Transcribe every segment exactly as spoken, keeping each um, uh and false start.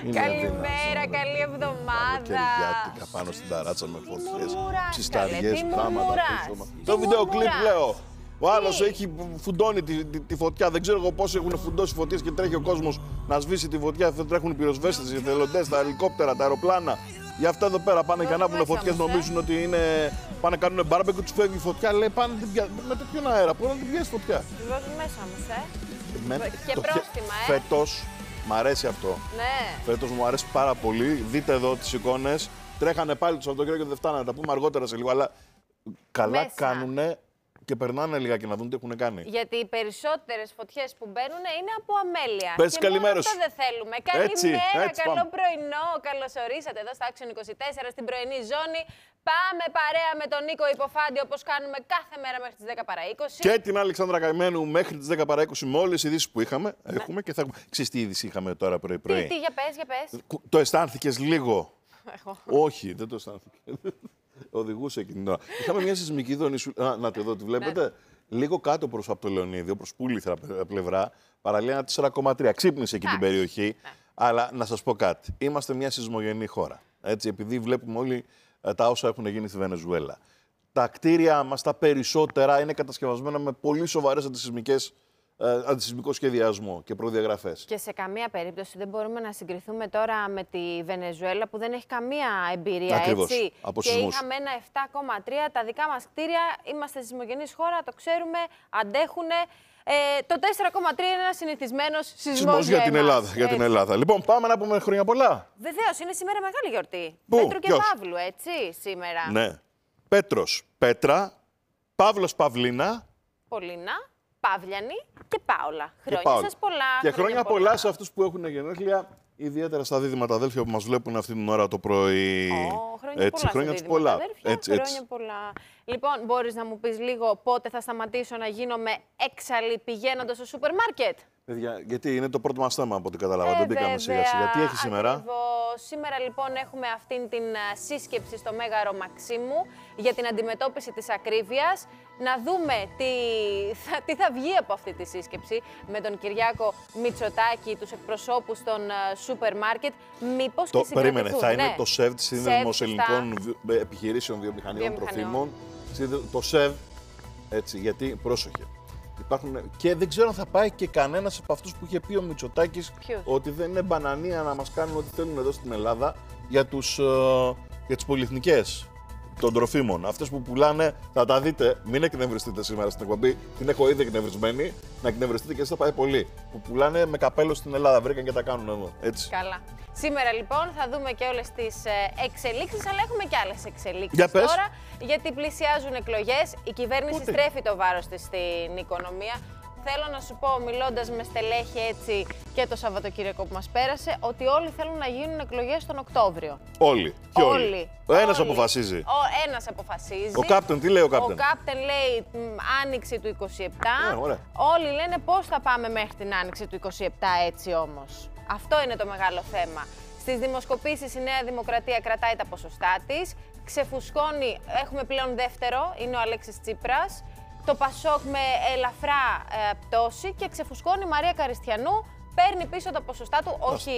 Καλημέρα, καλή εβδομάδα. Κερδιάτικα πάνω στην ταράτσα με φωτιές, ψισταριές, τι πράγματα πίσω μας. Το βίντεο κλιπ λέω. Ο άλλος έχει φουντώνει τη, τη, τη φωτιά. Δεν ξέρω εγώ πώς έχουν φουντώσει φωτιές και τρέχει ο κόσμος να σβήσει τη φωτιά. Δεν τρέχουν οι πυροσβέστες, οι εθελοντές, τα ελικόπτερα, τα αεροπλάνα. Γι' αυτά εδώ πέρα πάνε και ανάβουν φωτιές, νομίζουν ότι είναι. Πάνε να κάνουν μπάρμπεκου, τους φεύγει η φωτιά. Λέει πάνε πια... με τέτοιον αέρα. Πού να την πιάσει φωτιά. Βάζω μέσα όμως, ε. Με... Και το... πρόστιμα, ε. Φέτος μ' αρέσει αυτό. Ναι. Φέτος μου αρέσει πάρα πολύ. Δείτε εδώ τις εικόνες. Τρέχανε πάλι το Σαββατοκύριακο και δεν φτάνανε. Τα πούμε αργότερα σε λίγο. Αλλά καλά Μέσα. κάνουνε. Και περνάνε λίγα και να δουν τι έχουν κάνει. Γιατί οι περισσότερες φωτιές που μπαίνουν είναι από αμέλεια. Πες και καλημέρα μόνο αυτό σου. δεν θέλουμε. Καλημέρα, Έτσι, έτσι, καλό πάμε. πρωινό. Καλώς ορίσατε εδώ στο Action είκοσι τέσσερα στην πρωινή ζώνη. Πάμε παρέα με τον Νίκο Υποφάντη όπως κάνουμε κάθε μέρα μέχρι τις δέκα παρά είκοσι. Και την Αλεξάνδρα Καημένου μέχρι τις δέκα παρά είκοσι με όλες τις ειδήσεις που είχαμε. Ναι. Έχουμε και θα έχουμε. Ξέρεις τι είδηση είχαμε τώρα πρωί-πρωί. Τι, τι, για πες, για πες. Το αισθάνθηκες λίγο. Εγώ. Όχι, δεν το αισθάνθηκε. Οδηγούσε εκείνη την ώρα. Είχαμε μια σεισμική δόνη. Α, να τη εδώ, τη βλέπετε. Ναι. Λίγο κάτω προς από το Λεωνίδιο, προς Πούληθρα πλευρά, παραλία τέσσερα κόμμα τρία. Ξύπνησε εκεί την περιοχή. Ναι. Αλλά να σας πω κάτι. Είμαστε μια σεισμογενή χώρα. Έτσι, επειδή βλέπουμε όλοι ε, τα όσα έχουν γίνει στη Βενεζουέλα. Τα κτίρια μας, τα περισσότερα, είναι κατασκευασμένα με πολύ σοβαρές αντισεισμικές. Ε, αντισεισμικό σχεδιασμό και προδιαγραφές. Και σε καμία περίπτωση δεν μπορούμε να συγκριθούμε τώρα με τη Βενεζουέλα που δεν έχει καμία εμπειρία. Ακριβώς, έτσι. από και σεισμούς. είχαμε ένα επτά κόμμα τρία. Τα δικά μας κτίρια, είμαστε σεισμογενής χώρα, το ξέρουμε, αντέχουν. Ε, το τέσσερα κόμμα τρία είναι ένας συνηθισμένος σεισμός, σεισμός για, για, την εμάς, Ελλάδα, για την Ελλάδα. Λοιπόν, πάμε να πούμε χρόνια πολλά. Βεβαίως, είναι σήμερα μεγάλη γιορτή. Πού, Πέτρου και ποιος? Παύλου, έτσι, σήμερα. Ναι. Πέτρος, Πέτρα, Παύλος, Παυλίνα. Πολίνα, Παύλιανη και Πάολα. Χρόνια Πάολα. σας πολλά. Και χρόνια πολλά, πολλά σε αυτούς που έχουν γενέθλια, ιδιαίτερα στα δίδυμα τα αδέλφια που μας βλέπουν αυτή την ώρα το πρωί. Oh, χρόνια έτσι, πολλά, χρόνια τους τους πολλά. Αδέρφια, Έτσι, χρόνια έτσι. πολλά. Λοιπόν, μπορείς να μου πεις λίγο πότε θα σταματήσω να γίνομαι έξαλλη πηγαίνοντας στο σούπερ μάρκετ? Παιδιά, γιατί είναι το πρώτο μας θέμα από ό,τι καταλάβα. Ε, δεν μπήκαμε σιγά σιγά. Τι έχει σήμερα? Ακριβώς. Σήμερα λοιπόν έχουμε αυτήν την α, σύσκεψη στο Μέγαρο Μαξίμου για την αντιμετώπιση της ακρίβειας. Να δούμε τι θα, τι θα βγει από αυτή τη σύσκεψη με τον Κυριάκο Μητσοτάκη, τους εκπροσώπους των α, σούπερ μάρκετ. Μήπως Το, και περίμενε, θα ναι. είναι το ΣΕΒ της Σύνδεσμος ΣΕΒ, Ελληνικών Βιο- Επιχειρήσεων Βιομηχανιών Τροφίμων. Το ΣΕΒ, έτσι, γιατί, πρόσεχε. Υπάρχουν, και δεν ξέρω αν θα πάει και κανένας από αυτούς που είχε πει ο Μητσοτάκης ότι δεν είναι μπανανία να μας κάνουν ό,τι θέλουν εδώ στην Ελλάδα για, τους, uh, για τις πολυεθνικές των τροφίμων. Αυτές που πουλάνε, θα τα δείτε, μην εκνευριστείτε σήμερα στην εκπομπή, την έχω ήδη εκνευρισμένη, να εκνευριστείτε και εσείς θα πάει πολύ. Που πουλάνε με καπέλο στην Ελλάδα, βρήκαν και τα κάνουν εδώ. Έτσι. Καλά. Σήμερα λοιπόν θα δούμε και όλες τις εξελίξεις, αλλά έχουμε και άλλες εξελίξεις Για πες. τώρα, γιατί πλησιάζουν εκλογές. Η κυβέρνηση Πότε? στρέφει το βάρος της στην οικονομία. Θέλω να σου πω, μιλώντας με στελέχη έτσι και το Σαββατοκύριακο που μας πέρασε, ότι όλοι θέλουν να γίνουν εκλογές τον Οκτώβριο. Όλοι. Και όλοι. Όλοι. Ο ένας Όλοι. αποφασίζει. Ο ένας αποφασίζει. Ο Κάπτεν, τι λέει ο Ο Κάπτεν? Κάπτεν λέει μ, άνοιξη του είκοσι επτά. Ε, ωραία. Όλοι λένε πώς θα πάμε μέχρι την άνοιξη του είκοσι επτά έτσι όμως. Αυτό είναι το μεγάλο θέμα. Στις δημοσκοπήσεις η Νέα Δημοκρατία κρατάει τα ποσοστά της. Ξεφουσκώνει, έχουμε πλέον δεύτερο, είναι ο Αλέξης Τσίπρας. Το Πασόκ με ελαφρά ε, πτώση και ξεφουσκώνει η Μαρία Καριστιανού. Παίρνει πίσω τα ποσοστά του, όχι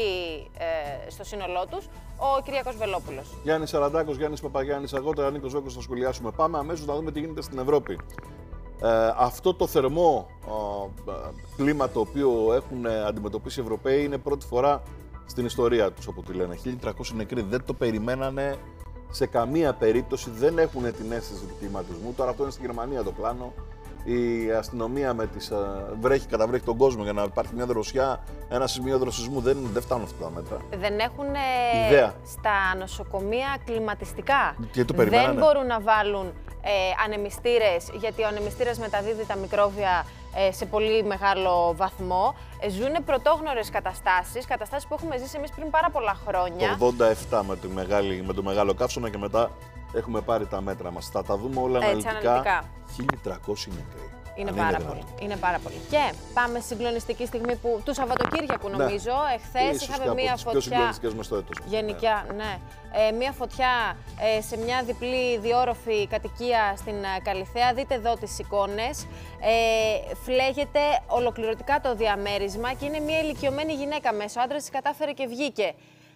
ε, στο σύνολό τους, ο Κυριάκος Βελόπουλος. Γιάννης Σαραντάκος, Γιάννης Παπαγιάννης, αργότερα Νίκος Βέκος θα σχολιάσουμε. Πάμε αμέσως να δούμε τι γίνεται στην Ευρώπη. Ε, αυτό το θερμό ε, κλίμα το οποίο έχουν αντιμετωπίσει οι Ευρωπαίοι είναι πρώτη φορά στην ιστορία τους, από ό,τι λένε. χίλια τριακόσιοι νεκροί, δεν το περιμένανε σε καμία περίπτωση, δεν έχουν την αίσθηση του κλιματισμού. Τώρα αυτό είναι στη Γερμανία το πλάνο. Η αστυνομία με τις, uh, βρέχει, καταβρέχει τον κόσμο για να υπάρχει μια δροσιά, ένα σημείο δροσισμού. Δεν, δεν φτάνουν αυτά τα μέτρα. Δεν έχουν Ιδέα. στα νοσοκομεία κλιματιστικά. Και το περιμένανε. Δεν μπορούν να βάλουν ε, ανεμιστήρες, γιατί ο ανεμιστήρας μεταδίδει τα μικρόβια ε, σε πολύ μεγάλο βαθμό. Ε, ζουνε πρωτόγνωρες καταστάσεις, καταστάσεις που έχουμε ζήσει εμείς πριν πάρα πολλά χρόνια. Το ογδόντα επτά με, τη μεγάλη, με το μεγάλο καύσωνα και μετά έχουμε πάρει τα μέτρα μας. Θα τα δούμε όλα Έτσι, αναλυτικά. αναλυτικά. χίλια τριακόσιοι νεκροί. Είναι πάρα πολύ. Είναι πάρα πολύ. Και πάμε στη συγκλονιστική στιγμή που, του Σαββατοκύριακου, νομίζω. Ναι. Εχθές είχαμε μία φωτιά. Πιο συγκλονιστικές μες στο έτος. Γενικά, ναι. ναι. Ε, μία φωτιά ε, σε μια διπλή διόροφη κατοικία στην ε, Καλιθέα. Δείτε εδώ τις εικόνες. Ε, φλέγεται ολοκληρωτικά το διαμέρισμα και είναι μία ηλικιωμένη γυναίκα μέσα. Ο άντρας της κατάφερε και βγήκε.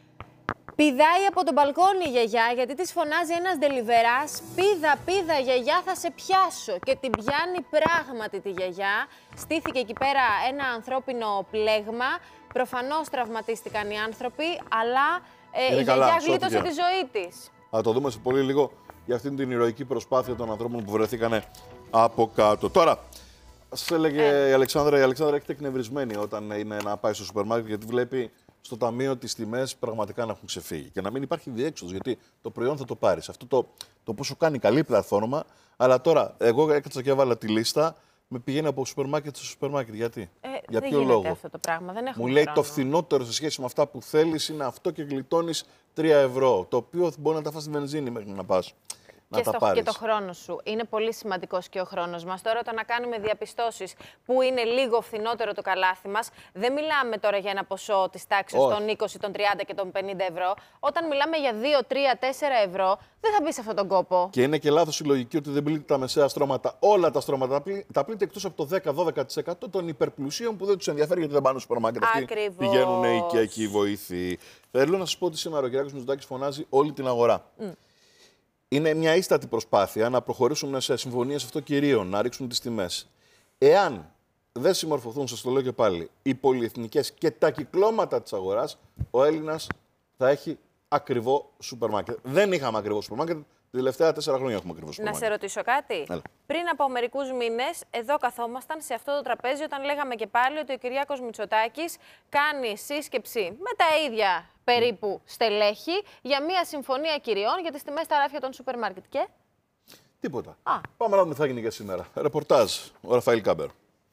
Πηδάει από τον μπαλκόνι η γιαγιά, γιατί της φωνάζει ένας ντελιβεράς «Πήδα, πήδα γιαγιά, θα σε πιάσω». Και την πιάνει πράγματι τη γιαγιά. Στήθηκε εκεί πέρα ένα ανθρώπινο πλέγμα. Προφανώς τραυματίστηκαν οι άνθρωποι, αλλά ε, η καλά, γιαγιά γλίτωσε τη ζωή της. Θα το δούμε σε πολύ λίγο για αυτήν την ηρωική προσπάθεια των ανθρώπων που βρεθήκανε από κάτω. Τώρα, σας έλεγε ε. η Αλεξάνδρα, η Αλεξάνδρα έχετε εκνευρισμένη όταν είναι να πάει στο σούπερ μάρκετ, γιατί βλέπει στο ταμείο τις τιμές πραγματικά να έχουν ξεφύγει και να μην υπάρχει διέξοδος, γιατί το προϊόν θα το πάρεις. Αυτό το, το πόσο κάνει καλή πλατφόρμα, αλλά τώρα εγώ έκατσα και έβαλα τη λίστα, με πηγαίνει από σούπερ μάρκετ σε σούπερ μάρκετ. Γιατί, ε, για δεν ποιο γίνεται λόγο. Αυτό το πράγμα. Δεν Μου λέει χρόνο. το φθηνότερο σε σχέση με αυτά που θέλεις είναι αυτό και γλιτώνεις τρία ευρώ, το οποίο μπορεί να τα φας στη βενζίνη μέχρι να πας. Και, στο, και το χρόνο σου. Είναι πολύ σημαντικός και ο χρόνος μας. Τώρα, όταν να κάνουμε διαπιστώσεις που είναι λίγο φθηνότερο το καλάθι μας, δεν μιλάμε τώρα για ένα ποσό της τάξης των είκοσι, των τριάντα και των πενήντα ευρώ. Όταν μιλάμε για δύο, τρία, τέσσερα ευρώ, δεν θα μπει σε αυτόν τον κόπο. Και είναι και λάθος η λογική ότι δεν πλήττει τα μεσαία στρώματα. Όλα τα στρώματα τα πλήττει εκτός από το δέκα με δώδεκα τοις εκατό των υπερπλουσίων που δεν τους ενδιαφέρει γιατί δεν πάνε στο σούπερ μάρκετ. Αυτοί πηγαίνουν οικιακοί βοήθειοι. Θέλω να σας πω ότι σήμερα ο Κυριάκος Μητσοτάκης φωνάζει όλη την αγορά. Mm. Είναι μια ίστατη προσπάθεια να προχωρήσουν σε συμφωνίες αυτοκυρίων, να ρίξουν τις τιμές. Εάν δεν συμμορφωθούν, σας το λέω και πάλι, οι πολυεθνικές και τα κυκλώματα της αγοράς, ο Έλληνας θα έχει ακριβό σούπερ μάρκετ. Δεν είχαμε ακριβό σούπερ μάρκετ. Τα τελευταία τέσσερα χρόνια έχουμε ακριβώ σούπερ μάρκετ. Να σε ρωτήσω κάτι. Έλα. Πριν από μερικούς μήνες, εδώ καθόμασταν σε αυτό το τραπέζι όταν λέγαμε και πάλι ότι ο Κυριάκος Μητσοτάκης κάνει σύσκεψη με τα ίδια περίπου στελέχη για μια συμφωνία κυριών για τις τιμές στα ράφια των σούπερ μάρκετ. Και. Τίποτα. Α. Πάμε να δούμε τι θα γίνει για σήμερα. Ρεπορτάζ. Ο Ραφαήλ Κάμπερ.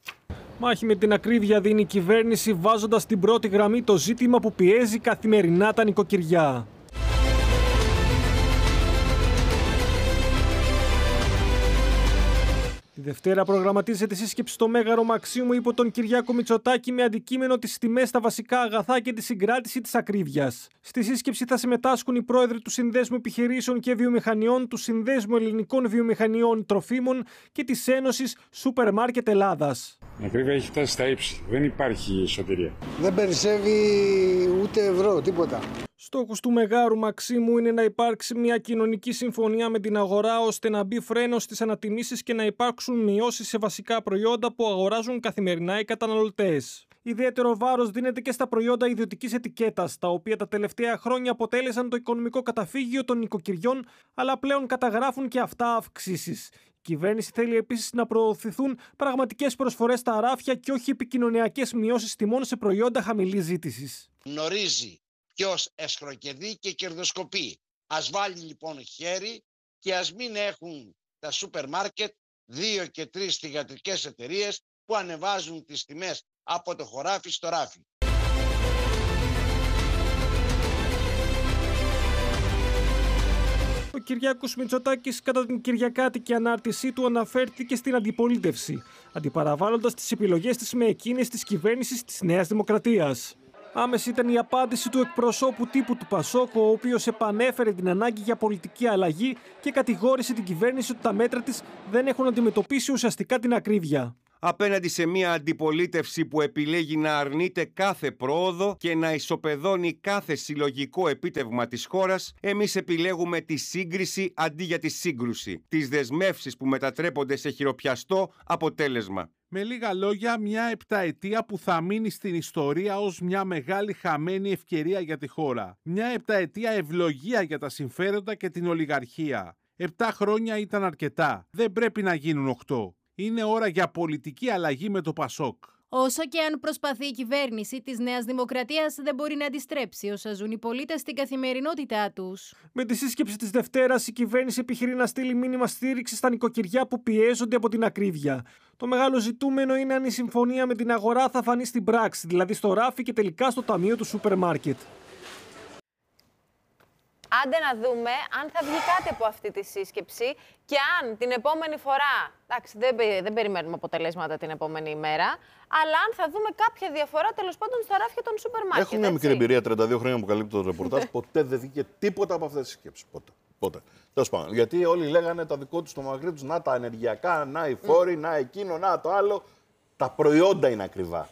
Μάχη με την ακρίβεια δίνει η κυβέρνηση, βάζοντας στην πρώτη γραμμή το ζήτημα που πιέζει καθημερινά τα νοικοκυριά. Τη Δευτέρα προγραμματίζεται σύσκεψη στο Μέγαρο Μαξίμου υπό τον Κυριάκο Μητσοτάκη με αντικείμενο τις τιμές στα βασικά αγαθά και τη συγκράτηση της ακρίβειας. Στη σύσκεψη θα συμμετάσχουν οι πρόεδροι του Συνδέσμου Επιχειρήσεων και Βιομηχανιών, του Συνδέσμου Ελληνικών Βιομηχανιών Τροφίμων και της Ένωσης Σούπερ Μάρκετ Ελλάδας. Η ακρίβεια έχει φτάσει στα ύψη. Δεν υπάρχει σωτηρία. Δεν περισσεύει ούτε ευρώ, τίποτα. Στόχος του Μεγάρου Μαξίμου είναι να υπάρξει μια κοινωνική συμφωνία με την αγορά ώστε να μπει φρένο στις ανατιμήσεις και να υπάρξουν μειώσεις σε βασικά προϊόντα που αγοράζουν καθημερινά οι καταναλωτές. Ιδιαίτερο βάρος δίνεται και στα προϊόντα ιδιωτικής ετικέτας, τα οποία τα τελευταία χρόνια αποτέλεσαν το οικονομικό καταφύγιο των νοικοκυριών, αλλά πλέον καταγράφουν και αυτά αυξήσεις. Η κυβέρνηση θέλει επίσης να προωθηθούν πραγματικές προσφορές στα ράφια και όχι επικοινωνιακές μειώσεις τιμών σε προϊόντα χαμηλής ζήτησης. Γνωρίζει ποιος εσχροκερδεί και κερδοσκοπεί. Ας βάλει λοιπόν χέρι και ας μην έχουν τα σούπερ μάρκετ δύο και τρεις θυγατρικές εταιρείες που ανεβάζουν τις τιμές από το χωράφι στο ράφι. Ο Κυριάκος Μητσοτάκης κατά την Κυριακάτικη ανάρτησή του αναφέρθηκε στην αντιπολίτευση, αντιπαραβάλλοντας τις επιλογές της με εκείνες της κυβέρνησης της Νέας Δημοκρατίας. Άμεση ήταν η απάντηση του εκπροσώπου τύπου του Πασόκ, ο οποίος επανέφερε την ανάγκη για πολιτική αλλαγή και κατηγόρησε την κυβέρνηση ότι τα μέτρα της δεν έχουν αντιμετωπίσει ουσιαστικά την ακρίβεια. Απέναντι σε μια αντιπολίτευση που επιλέγει να αρνείται κάθε πρόοδο και να ισοπεδώνει κάθε συλλογικό επίτευγμα της χώρας, εμείς επιλέγουμε τη σύγκριση αντί για τη σύγκρουση, τις δεσμεύσεις που μετατρέπονται σε χειροπιαστό αποτέλεσμα. Με λίγα λόγια, μια επταετία που θα μείνει στην ιστορία ως μια μεγάλη χαμένη ευκαιρία για τη χώρα. Μια επταετία ευλογία για τα συμφέροντα και την ολιγαρχία. Επτά χρόνια ήταν αρκετά. Δεν πρέπει να γίνουν οχτώ. Είναι ώρα για πολιτική αλλαγή με το Πασόκ. Όσο και αν προσπαθεί η κυβέρνηση της Νέας Δημοκρατίας, δεν μπορεί να αντιστρέψει όσα ζουν οι πολίτες στην καθημερινότητά τους. Με τη σύσκεψη της Δευτέρας, η κυβέρνηση επιχειρεί να στείλει μήνυμα στήριξη στα νοικοκυριά που πιέζονται από την ακρίβεια. Το μεγάλο ζητούμενο είναι αν η συμφωνία με την αγορά θα φανεί στην πράξη, δηλαδή στο ράφι και τελικά στο ταμείο του σούπερ μάρκετ. άντε να δούμε αν θα βγει κάτι από αυτή τη σύσκεψη και αν την επόμενη φορά, εντάξει δεν, δεν περιμένουμε αποτελέσματα την επόμενη ημέρα, αλλά αν θα δούμε κάποια διαφορά τέλος πάντων στα ράφια των σούπερ μάρκετ. Έχω μια μικρή εμπειρία, τριάντα δύο χρόνια που καλύπτω το ρεπορτάζ, ποτέ δεν βγήκε τίποτα από αυτές τις συσκέψεις. Ποτέ. Ποτέ. Τέλος πάντων. Γιατί όλοι λέγανε τα δικό τους, το μαγρί τους, να τα ενεργειακά, να οι φόροι, mm. να εκείνο, να το άλλο. Τα προϊόντα είναι ακριβά.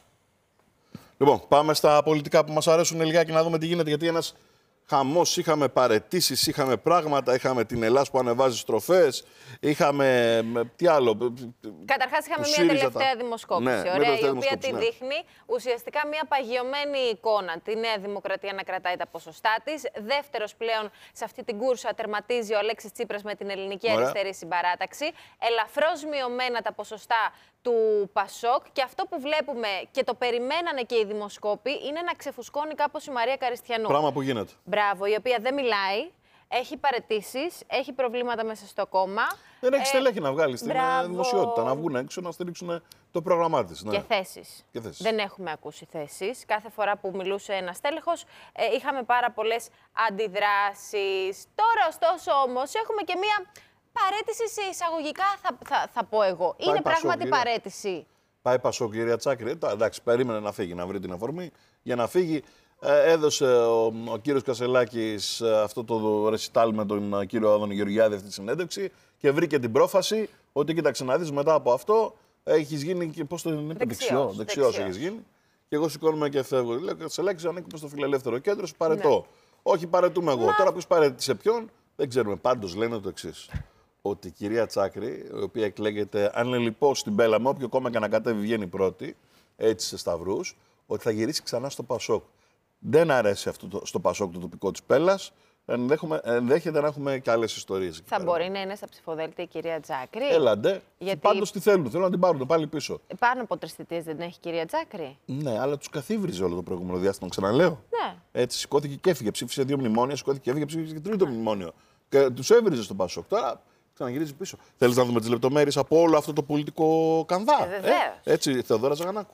Λοιπόν, πάμε στα πολιτικά που μας αρέσουν λιγάκι να δούμε τι γίνεται. Γιατί ένας χαμός, είχαμε παραιτήσεις, είχαμε πράγματα, είχαμε την Ελλάδα που ανεβάζει στροφές, είχαμε. Τι άλλο. Καταρχάς, είχαμε μια τελευταία τα... δημοσκόπηση, ναι, ωραία, η οποία ναι. τη δείχνει ουσιαστικά μια παγιωμένη εικόνα. Τη Νέα Δημοκρατία να κρατάει τα ποσοστά της. Δεύτερος πλέον σε αυτή την κούρσα τερματίζει ο Αλέξης Τσίπρας με την Ελληνική ωραία. Αριστερή Συμπαράταξη. Ελαφρώς μειωμένα τα ποσοστά του Πασόκ και αυτό που βλέπουμε και το περιμένανε και οι δημοσκόποι είναι να ξεφουσκώνει κάπως η Μαρία Καριστιανού. Πράγμα που γίνεται. Μπράβο, η οποία δεν μιλάει, έχει παραιτήσεις, έχει προβλήματα μέσα στο κόμμα. Δεν έχει ε, στελέχη να βγάλει στην μπράβο. δημοσιότητα, να βγουν έξω να στηρίξουν το πρόγραμμά της. Ναι. Και θέσεις. Και θέσεις. Δεν έχουμε ακούσει θέσεις. Κάθε φορά που μιλούσε ένας τέλεχος ε, είχαμε πάρα πολλές αντιδράσεις. Τώρα ωστόσο όμως έχουμε και μία παραίτηση σε εισαγωγικά θα, θα, θα πω εγώ. Πάει είναι Πασόκ, πράγματι κυρία. Παραίτηση. Πάει Πασόκ, κυρία Τσάκρη. Εντάξει, περίμενε να φύγει, να βρει την αφορμή για να φύγει. Ε, έδωσε ο, ο κύριος Κασελάκης αυτό το ρεσιτάλ με τον κύριο Άδωνη Γεωργιάδη αυτή τη συνέντευξη και βρήκε την πρόφαση ότι κοίταξε να δεις μετά από αυτό έχεις γίνει και πώς το είναι, δεξιό, δεξιός έχεις γίνει και εγώ σηκώνομαι και φεύγω. Λέω Κασελάκης ανήκει προς το φιλελεύθερο κέντρο, σου παρετώ. Ναι. Όχι παρετούμε εγώ. Μα... Τώρα ποιος παρέτησε ποιον δεν ξέρουμε. Πάντως λένε το εξής. Ότι η κυρία Τσάκρη, η οποία εκλέγεται, αν είναι λοιπόν στην Πέλα, με όποιο κόμμα και να κατέβει βγαίνει πρώτη, έτσι σε σταυρούς, ότι θα γυρίσει ξανά στο Πασόκ. Δεν αρέσει αυτό το, στο Πασόκ το τοπικό της Πέλας. Ενδέχεται να έχουμε και άλλες ιστορίες. Θα μπορεί να είναι στα ψηφοδέλτια η κυρία Τσάκρη. Έλαντε. Γιατί... Πάντως τι θέλουν, θέλουν να την πάρουν πάλι πίσω. Πάνω από τρεις θητείες δεν έχει η κυρία Τσάκρη. Ναι, αλλά τους καθίβριζε όλο το προηγούμενο διάστημα, ξαναλέω. Ναι. Έτσι σηκώθηκε και έφυγε. Ψήφισε δύο μνημόνια, σηκώθηκε και έφυγε, ψήφισε και τρίτο μνημόνιο. Και τους έβριζε στον Πασόκ. Τώρα ξαναγυρίζει πίσω. Θέλεις να δούμε τις λεπτομέρειες από όλο αυτό το πολιτικό κανδά. Ε, ε, έτσι, Θεοδόρα Ζαγανάκου.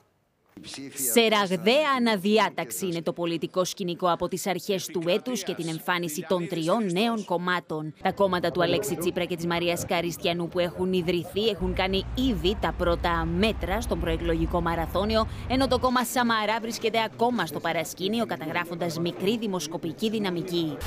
Σε ραγδαία αναδιάταξη είναι το πολιτικό σκηνικό από τις αρχές του έτους και την εμφάνιση των τριών νέων κομμάτων. Τα κόμματα του Αλέξη Τσίπρα και της Μαρίας Καριστιανού που έχουν ιδρυθεί έχουν κάνει ήδη τα πρώτα μέτρα στον προεκλογικό μαραθώνιο, ενώ το κόμμα Σαμαρά βρίσκεται ακόμα στο παρασκήνιο καταγράφοντας μικρή δημοσκοπική δυναμική.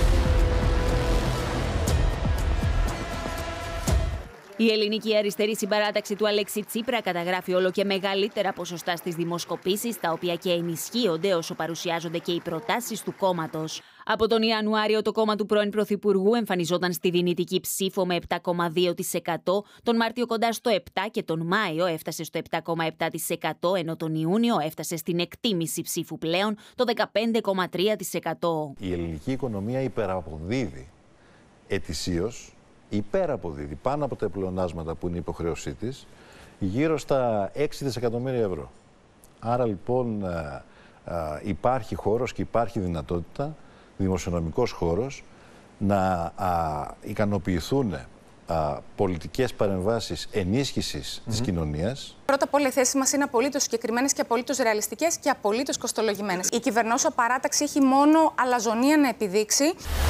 Η Ελληνική Αριστερή Συμπαράταξη του Αλέξη Τσίπρα καταγράφει όλο και μεγαλύτερα ποσοστά στις δημοσκοπήσεις, τα οποία και ενισχύονται όσο παρουσιάζονται και οι προτάσεις του κόμματος. Από τον Ιανουάριο το κόμμα του πρώην Πρωθυπουργού εμφανιζόταν στη δυνητική ψήφο με επτά κόμμα δύο τοις εκατό, τον Μάρτιο κοντά στο επτά τοις εκατό και τον Μάιο έφτασε στο επτά κόμμα επτά τοις εκατό, ενώ τον Ιούνιο έφτασε στην εκτίμηση ψήφου πλέον το δεκαπέντε κόμμα τρία τοις εκατό. Η ελληνική οικονομία υπεραποδίδει ετησίως. Υπεραποδίδει πάνω από τα πλεονάσματα που είναι η υποχρέωσή της, γύρω στα έξι δισεκατομμύρια ευρώ. Άρα λοιπόν α, α, υπάρχει χώρος και υπάρχει δυνατότητα, δημοσιονομικός χώρος, να α, ικανοποιηθούν α, πολιτικές παρεμβάσεις ενίσχυσης mm-hmm. της κοινωνίας. Πρώτα απ' όλα οι θέσεις μας είναι απολύτως συγκεκριμένες και απολύτως ρεαλιστικές και απολύτως κοστολογημένες. Η κυβερνώσα παράταξη έχει μόνο αλαζονία να επιδείξει.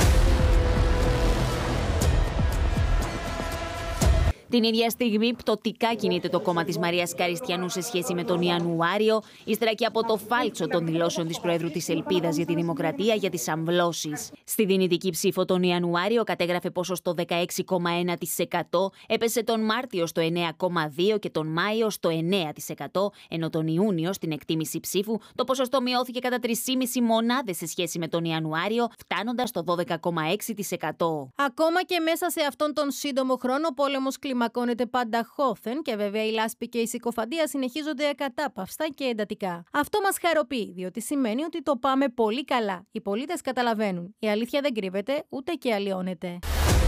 Την ίδια στιγμή, πτωτικά κινείται το κόμμα της Μαρίας Καριστιανού σε σχέση με τον Ιανουάριο, ύστερα και από το φάλτσο των δηλώσεων της Προέδρου της Ελπίδας για τη Δημοκρατία για τις αμβλώσεις. Στη δυνητική ψήφο τον Ιανουάριο κατέγραφε ποσοστό δεκαέξι κόμμα ένα τοις εκατό, έπεσε τον Μάρτιο στο εννέα κόμμα δύο τοις εκατό και τον Μάιο στο εννέα τοις εκατό, ενώ τον Ιούνιο στην εκτίμηση ψήφου το ποσοστό μειώθηκε κατά τρεις κόμμα πέντε μονάδες σε σχέση με τον Ιανουάριο, φτάνοντας στο δώδεκα κόμμα έξι τοις εκατό. Ακόμα και μέσα σε αυτόν τον σύντομο χρόνο, ο πόλεμος κλιμακώνεται πάντα χώθεν και βέβαια η λάσπη και η συκοφαντία συνεχίζονται ακατάπαυστα και εντατικά. Αυτό μας χαροποιεί, διότι σημαίνει ότι το πάμε πολύ καλά. Οι πολίτες καταλαβαίνουν. Η αλήθεια δεν κρύβεται, ούτε και αλλοιώνεται.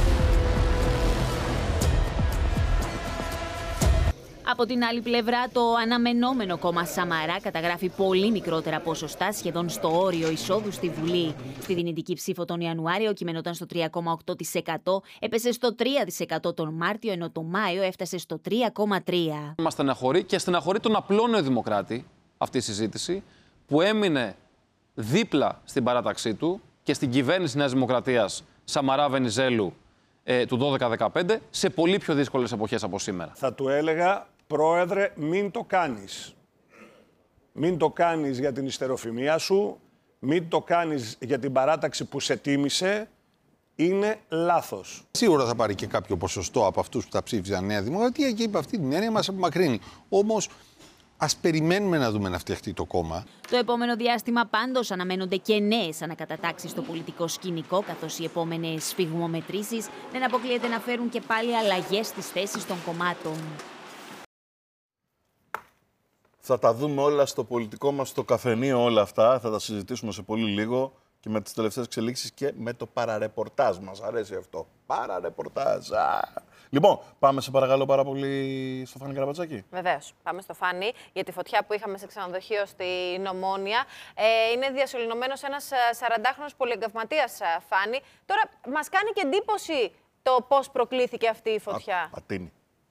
Από την άλλη πλευρά, το αναμενόμενο κόμμα Σαμαρά καταγράφει πολύ μικρότερα ποσοστά, σχεδόν στο όριο εισόδου στη Βουλή. Στη δυνητική ψήφο τον Ιανουάριο κειμενόταν στο τρία κόμμα οκτώ τοις εκατό, έπεσε στο τρία τοις εκατό τον Μάρτιο, ενώ τον Μάιο έφτασε στο τρία κόμμα τρία τοις εκατό. Μας στεναχωρεί και στεναχωρεί τον απλό νεοδημοκράτη αυτή η συζήτηση, που έμεινε δίπλα στην παράταξή του και στην κυβέρνηση Νέας Δημοκρατίας Σαμαρά Βενιζέλου ε, του δώδεκα δεκαπέντε σε πολύ πιο δύσκολες εποχές από σήμερα. Θα του έλεγα, πρόεδρε, μην το κάνεις. Μην το κάνεις για την ιστεροφημία σου, μην το κάνεις για την παράταξη που σε τίμησε. Είναι λάθος. Σίγουρα θα πάρει και κάποιο ποσοστό από αυτούς που τα ψήφιζαν Νέα Δημοκρατία και υπ' αυτή την έννοια μας απομακρύνει. Όμως, ας περιμένουμε να δούμε να φτιαχτεί το κόμμα. Το επόμενο διάστημα πάντως αναμένονται και νέες ανακατατάξεις στο πολιτικό σκηνικό, καθώς οι επόμενες σφιγμομετρήσεις δεν αποκλείεται να φέρουν και πάλι αλλαγές στις θέσεις των κομμάτων. Θα τα δούμε όλα στο πολιτικό μας, στο καφενείο όλα αυτά. Θα τα συζητήσουμε σε πολύ λίγο και με τις τελευταίες εξελίξεις και με το παραρεπορτάζ μας. Αρέσει αυτό. Παραρεπορτάζ. Α. Λοιπόν, πάμε σε παρακαλώ πάρα πολύ στο Φάνη Καραπατσάκη. Βεβαίως. Πάμε στο Φάνη για τη φωτιά που είχαμε σε ξενοδοχείο στην Ομόνια. Ε, είναι διασωληνωμένος ένας σαραντάχρονος πολυεγκαυματίας, Φάνη. Τώρα, μας κάνει και εντύπωση το πώς προκλήθηκε αυτή η φωτιά. Α, πατίνι.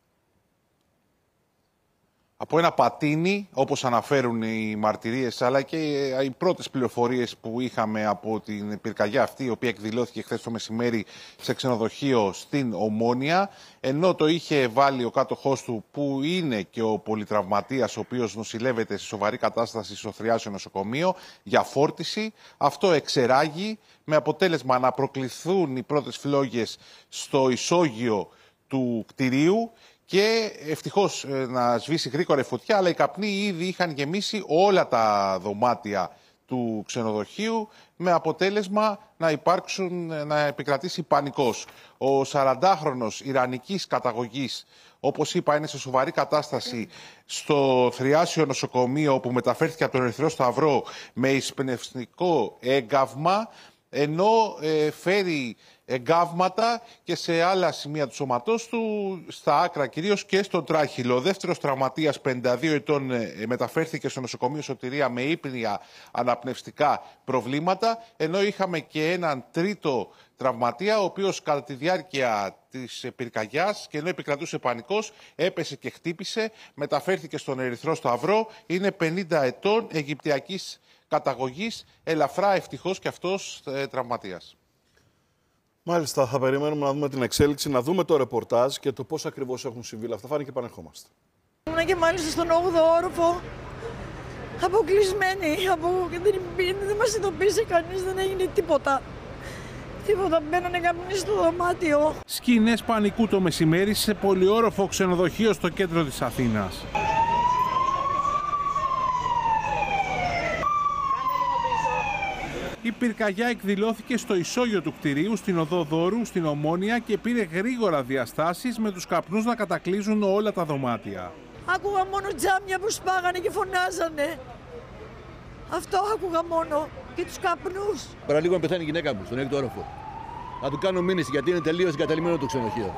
Από ένα πατίνι, όπως αναφέρουν οι μαρτυρίες, αλλά και οι πρώτες πληροφορίες που είχαμε από την πυρκαγιά αυτή, η οποία εκδηλώθηκε χθες το μεσημέρι σε ξενοδοχείο στην Ομόνια, ενώ το είχε βάλει ο κάτοχός του, που είναι και ο πολυτραυματίας, ο οποίος νοσηλεύεται σε σοβαρή κατάσταση στο Θριάσιο νοσοκομείο, για φόρτιση. Αυτό εξεράγει, με αποτέλεσμα να προκληθούν οι πρώτες φλόγες στο ισόγειο του κτηρίου, και ευτυχώς να σβήσει γρήγορα η φωτιά, αλλά οι καπνοί ήδη είχαν γεμίσει όλα τα δωμάτια του ξενοδοχείου, με αποτέλεσμα να υπάρξουν, να επικρατήσει πανικός. Ο σαραντάχρονος ιρανικής καταγωγής, όπως είπα, είναι σε σοβαρή κατάσταση στο Θριάσιο νοσοκομείο, όπου μεταφέρθηκε από τον Ερυθρό Σταυρό με εισπνευστικό έγκαυμα, ενώ ε, φέρει εγκάβματα και σε άλλα σημεία του σώματός του, στα άκρα κυρίως και στον τράχυλο. Ο δεύτερος τραυματίας, πενήντα δύο ετών, μεταφέρθηκε στο νοσοκομείο Σωτηρία με ύπνοια αναπνευστικά προβλήματα, ενώ είχαμε και έναν τρίτο τραυματία, ο οποίος κατά τη διάρκεια της πυρκαγιάς και ενώ επικρατούσε πανικός, έπεσε και χτύπησε, μεταφέρθηκε στον Ερυθρό Σταυρό, είναι πενήντα ετών, αιγυπτιακής καταγωγής, ελαφρά ευτυχώς και αυτός ε, τραυματίας. Μάλιστα, θα περιμένουμε να δούμε την εξέλιξη, να δούμε το ρεπορτάζ και το πώς ακριβώς έχουν συμβεί αυτά. Φάνηκε και επανερχόμαστε. Ήμουν και μάλιστα στον όγδοο όροφο, αποκλεισμένοι. Από... Δεν, δεν μας ειδοποίησε κανείς, δεν έγινε τίποτα. Τίποτα, μπαίνανε καπνοί στο δωμάτιο. Σκηνές πανικού το μεσημέρι σε πολυόροφο ξενοδοχείο στο κέντρο της Αθήνας. Η πυρκαγιά εκδηλώθηκε στο ισόγειο του κτηρίου, στην οδό Δώρου, στην Ομόνια, και πήρε γρήγορα διαστάσεις, με τους καπνούς να κατακλείζουν όλα τα δωμάτια. Άκουγα μόνο τζάμια που σπάγανε και φωνάζανε. Αυτό άκουγα μόνο. Και τους καπνούς. Παραλίγο να πεθάνει η γυναίκα μου στον έκτο όροφο. Να του κάνω μήνυση γιατί είναι τελείως εγκαταλειμμένο το ξενοδοχείο.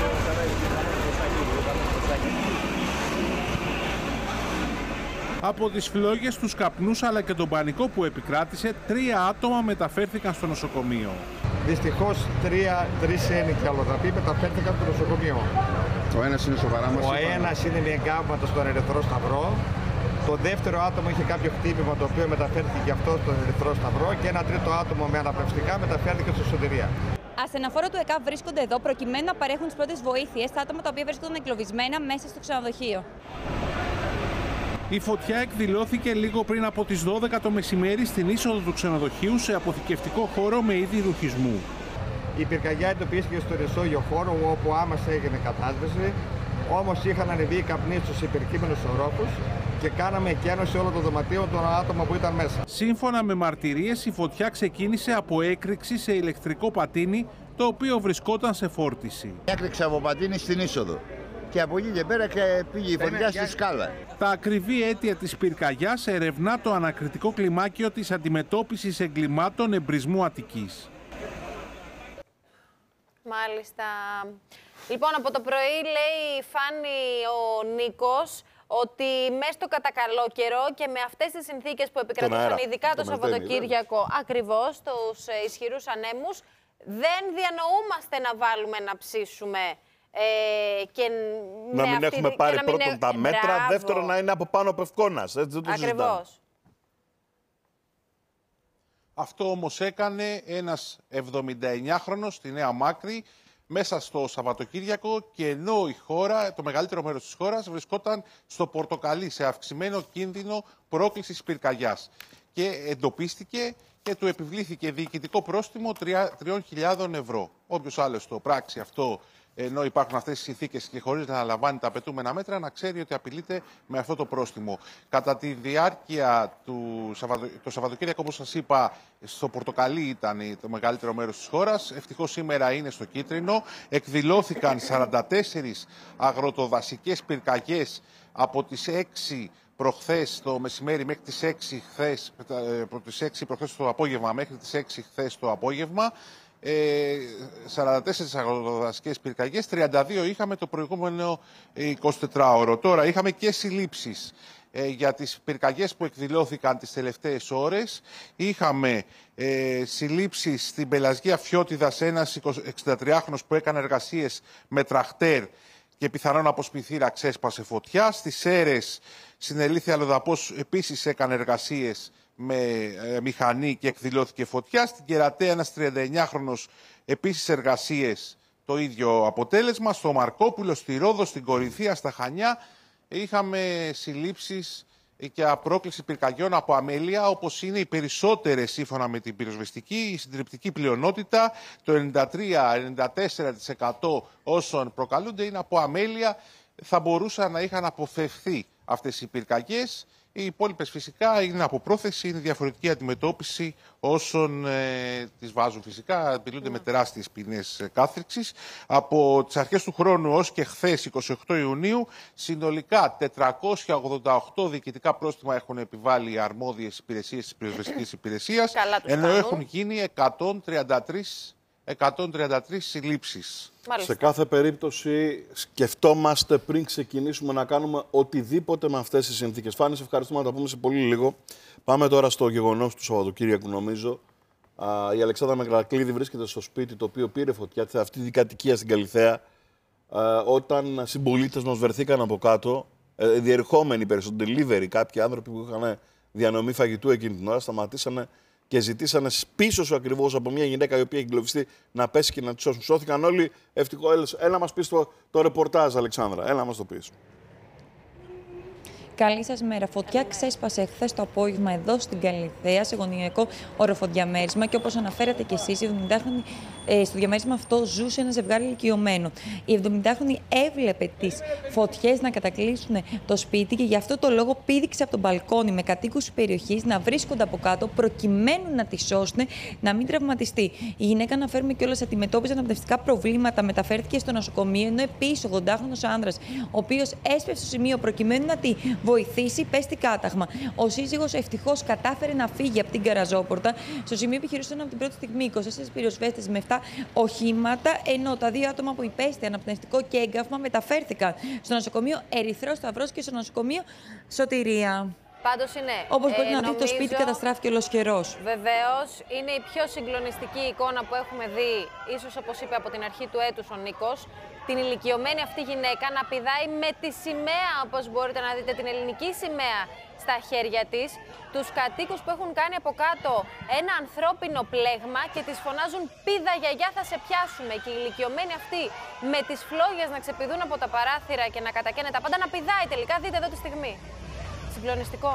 Από τις φλόγες, τους καπνούς αλλά και τον πανικό που επικράτησε, τρία άτομα μεταφέρθηκαν στο νοσοκομείο. Δυστυχώς τρία, τρεις είναι και αλλοδαποί μεταφέρθηκαν στο νοσοκομείο. Ο ένας είναι σοβαρά μας. Ο ένας είναι με εγκάβματα στον Ερυθρό Σταυρό. Το δεύτερο άτομο είχε κάποιο χτύπημα, το οποίο μεταφέρθηκε και αυτό στον Ερυθρό Σταυρό. Και ένα τρίτο άτομο με αναπνευστικά μεταφέρθηκε στο Σωτηρία. Ασθενοφόρο του ΕΚΑΒ βρίσκονται εδώ προκειμένου να παρέχουν τις πρώτες βοήθειες στα άτομα τα οποία βρίσκονταν εγκλωβισμένα μέσα στο ξενοδοχείο. Η φωτιά εκδηλώθηκε λίγο πριν από τις δώδεκα το μεσημέρι στην είσοδο του ξενοδοχείου, σε αποθηκευτικό χώρο με είδη ρουχισμού. Η πυρκαγιά εντοπίστηκε στον ισόγειο χώρο, όπου άμεσα έγινε κατάσβεση. Όμως είχαν ανεβεί οι καπνοί στους υπερκείμενους ορόφους και κάναμε εκένωση όλων των δωματίων των άτομων που ήταν μέσα. Σύμφωνα με μαρτυρίες, η φωτιά ξεκίνησε από έκρηξη σε ηλεκτρικό πατίνι, το οποίο βρισκόταν σε φόρτιση. Έκρηξε από πατίνι στην είσοδο. Και από εκεί και πέρα πήγε η φωτιά στη σκάλα. Τα ακριβή αίτια της πυρκαγιάς ερευνά το ανακριτικό κλιμάκιο της αντιμετώπισης εγκλημάτων εμπρισμού Αττικής. Μάλιστα. Λοιπόν, από το πρωί λέει η Φάνη ο Νίκος ότι μέσα στο κατακαλό καιρό και με αυτές τις συνθήκες που επικρατούσαν ειδικά το, το Σαββατοκύριακο, ακριβώς τους ισχυρούς ανέμους, δεν διανοούμαστε να βάλουμε να ψήσουμε. Ε, και να μην αυτή, έχουμε πάρει πρώτον μην... τα μέτρα, Μπράβο. δεύτερον να είναι από πάνω από ευκόνας. Έτσι δεν το συζητάμε. Αυτό όμως έκανε ένας εβδομηνταεννιάχρονος στη Νέα Μάκρη μέσα στο Σαββατοκύριακο, και ενώ η χώρα, το μεγαλύτερο μέρος της χώρας βρισκόταν στο πορτοκαλί, σε αυξημένο κίνδυνο πρόκλησης πυρκαγιάς. Και εντοπίστηκε και του επιβλήθηκε διοικητικό πρόστιμο τριών χιλιάδων ευρώ. Όποιος άλλος το πράξει αυτό, ενώ υπάρχουν αυτές οι συνθήκες και χωρίς να αναλαμβάνει τα απαιτούμενα μέτρα, να ξέρει ότι απειλείται με αυτό το πρόστιμο. Κατά τη διάρκεια του Σαββατο... το Σαββατοκύριακο, όπως σας είπα, στο πορτοκαλί ήταν το μεγαλύτερο μέρος της χώρας. Ευτυχώς σήμερα είναι στο κίτρινο. Εκδηλώθηκαν σαράντα τέσσερις αγροτοδασικές πυρκαγιές από τις έξι προχθές το μεσημέρι μέχρι τις έξι χθες, από τις έξι προχθές το απόγευμα μέχρι τις έξι χθες το απόγευμα. Ε, σαράντα τέσσερις αγροτοδασικές πυρκαγιές, τριάντα δύο είχαμε το προηγούμενο εικοσιτετράωρο. Τώρα είχαμε και συλλήψεις ε, για τις πυρκαγιές που εκδηλώθηκαν τις τελευταίες ώρες. Είχαμε ε, συλλήψεις στην Πελασγία Φιώτιδας, ένας εξηντατριάχρονος που έκανε εργασίες με τραχτέρ και πιθανόν από σπιθήρα ξέσπασε φωτιά. Στις Σέρρες συνελήφθη αλλοδαπός, επίσης έκανε εργασίες με ε, μηχανή και εκδηλώθηκε φωτιά. Στην Κερατέα ένας τριανταεννιάχρονος, επίσης εργασίες, το ίδιο αποτέλεσμα. Στο Μαρκόπουλο, στη Ρόδο, στην Κορινθία, στα Χανιά είχαμε συλλήψεις και απρόκληση πυρκαγιών από αμέλεια, όπως είναι οι περισσότερες σύμφωνα με την πυροσβεστική. Η συντριπτική πλειονότητα, το ενενήντα τρία με ενενήντα τέσσερα τοις εκατό όσων προκαλούνται είναι από αμέλεια. Θα μπορούσαν να είχαν αποφευθεί αυτές οι πυρκαγιές. Οι υπόλοιπες φυσικά είναι από πρόθεση, είναι διαφορετική αντιμετώπιση όσων ε, τις βάζουν φυσικά, απειλούνται με τεράστιες ποινές ε, κάθριξης. Από τις αρχές του χρόνου ως και χθες, εικοστή ογδόη Ιουνίου, συνολικά τετρακόσια ογδόντα οκτώ διοικητικά πρόστιμα έχουν επιβάλει οι αρμόδιες υπηρεσίες της πυροσβεστικής υπηρεσίας, ενώ κάνουν. Έχουν γίνει εκατόν τριάντα τρεις συλλήψεις. Μάλιστα. Σε κάθε περίπτωση σκεφτόμαστε πριν ξεκινήσουμε να κάνουμε οτιδήποτε με αυτές τις συνθήκες. Φάνη, σε ευχαριστούμε, να τα πούμε σε πολύ λίγο. Πάμε τώρα στο γεγονός του Σαββατοκύριακου, νομίζω. Α, η Αλεξάνδρα Μεγρακλίδη βρίσκεται στο σπίτι το οποίο πήρε φωτιά, σε αυτή την κατοικία στην Καλιθέα, α, όταν συμπολίτες μας βρεθήκαν από κάτω, ε, διερχόμενοι περισσότερο, delivery, κάποιοι άνθρωποι που είχαν διανομή φαγητού εκείνη την ώρα, σταματήσανε και ζητήσανε πίσω σου ακριβώς από μια γυναίκα η οποία έχει εγκλωβιστεί να πέσει και να τους σώσουν. Σώθηκαν όλοι. Ευτυχώς. Έλα μας πεις το, το ρεπορτάζ, Αλεξάνδρα. Έλα μας το πεις. Καλή σας μέρα. Φωτιά ξέσπασε χθες το απόγευμα εδώ στην Καλιθέα, σε γωνιακό οροφοδιαμέρισμα. Και όπως αναφέρατε κι εσείς, η εβδομηντάχρονη ε, στο διαμέρισμα αυτό ζούσε ένα ζευγάρι ηλικιωμένο. Η εβδομηντάχρονη έβλεπε τις φωτιές να κατακλείσουν το σπίτι και γι' αυτό το λόγο πήδηξε από τον μπαλκόνι με κατοίκους της περιοχής να βρίσκονται από κάτω, προκειμένου να τη σώσουν, να μην τραυματιστεί. Η γυναίκα, αναφέρουμε κιόλας, αντιμετώπιζε αναπνευστικά προβλήματα, μεταφέρθηκε στο νοσοκομείο, ενώ επίσης ο ογδόντα άνδρας, ο οποίος έσπευσε στο σημείο προκειμένου να τη βοηθήσει, πέστη κάταγμα. Ο σύζυγος ευτυχώς κατάφερε να φύγει από την καραζόπορτα. Στο σημείο επιχειρούσαν από την πρώτη στιγμή είκοσι τέσσερις πυροσβέστες με επτά οχήματα, ενώ τα δύο άτομα που υπέστη αναπνευστικό και έγκαυμα μεταφέρθηκαν στο νοσοκομείο Ερυθρός Σταυρός και στο νοσοκομείο Σωτηρία. Πάντως είναι. Όπως μπορείτε ε, να δείτε, το σπίτι καταστράφηκε ολοσχερός. Βεβαίως, είναι η πιο συγκλονιστική εικόνα που έχουμε δει, ίσως όπως είπε από την αρχή του έτους ο Νίκος, την ηλικιωμένη αυτή γυναίκα να πηδάει με τη σημαία, όπως μπορείτε να δείτε, την ελληνική σημαία στα χέρια της, τους κατοίκους που έχουν κάνει από κάτω ένα ανθρώπινο πλέγμα και τις φωνάζουν «Πήδα γιαγιά, θα σε πιάσουμε». Και οι ηλικιωμένοι αυτοί με τις φλόγες να ξεπηδούν από τα παράθυρα και να κατακαίνε τα πάντα, να πηδάει τελικά. Δείτε εδώ τη στιγμή. Συγκλονιστικό.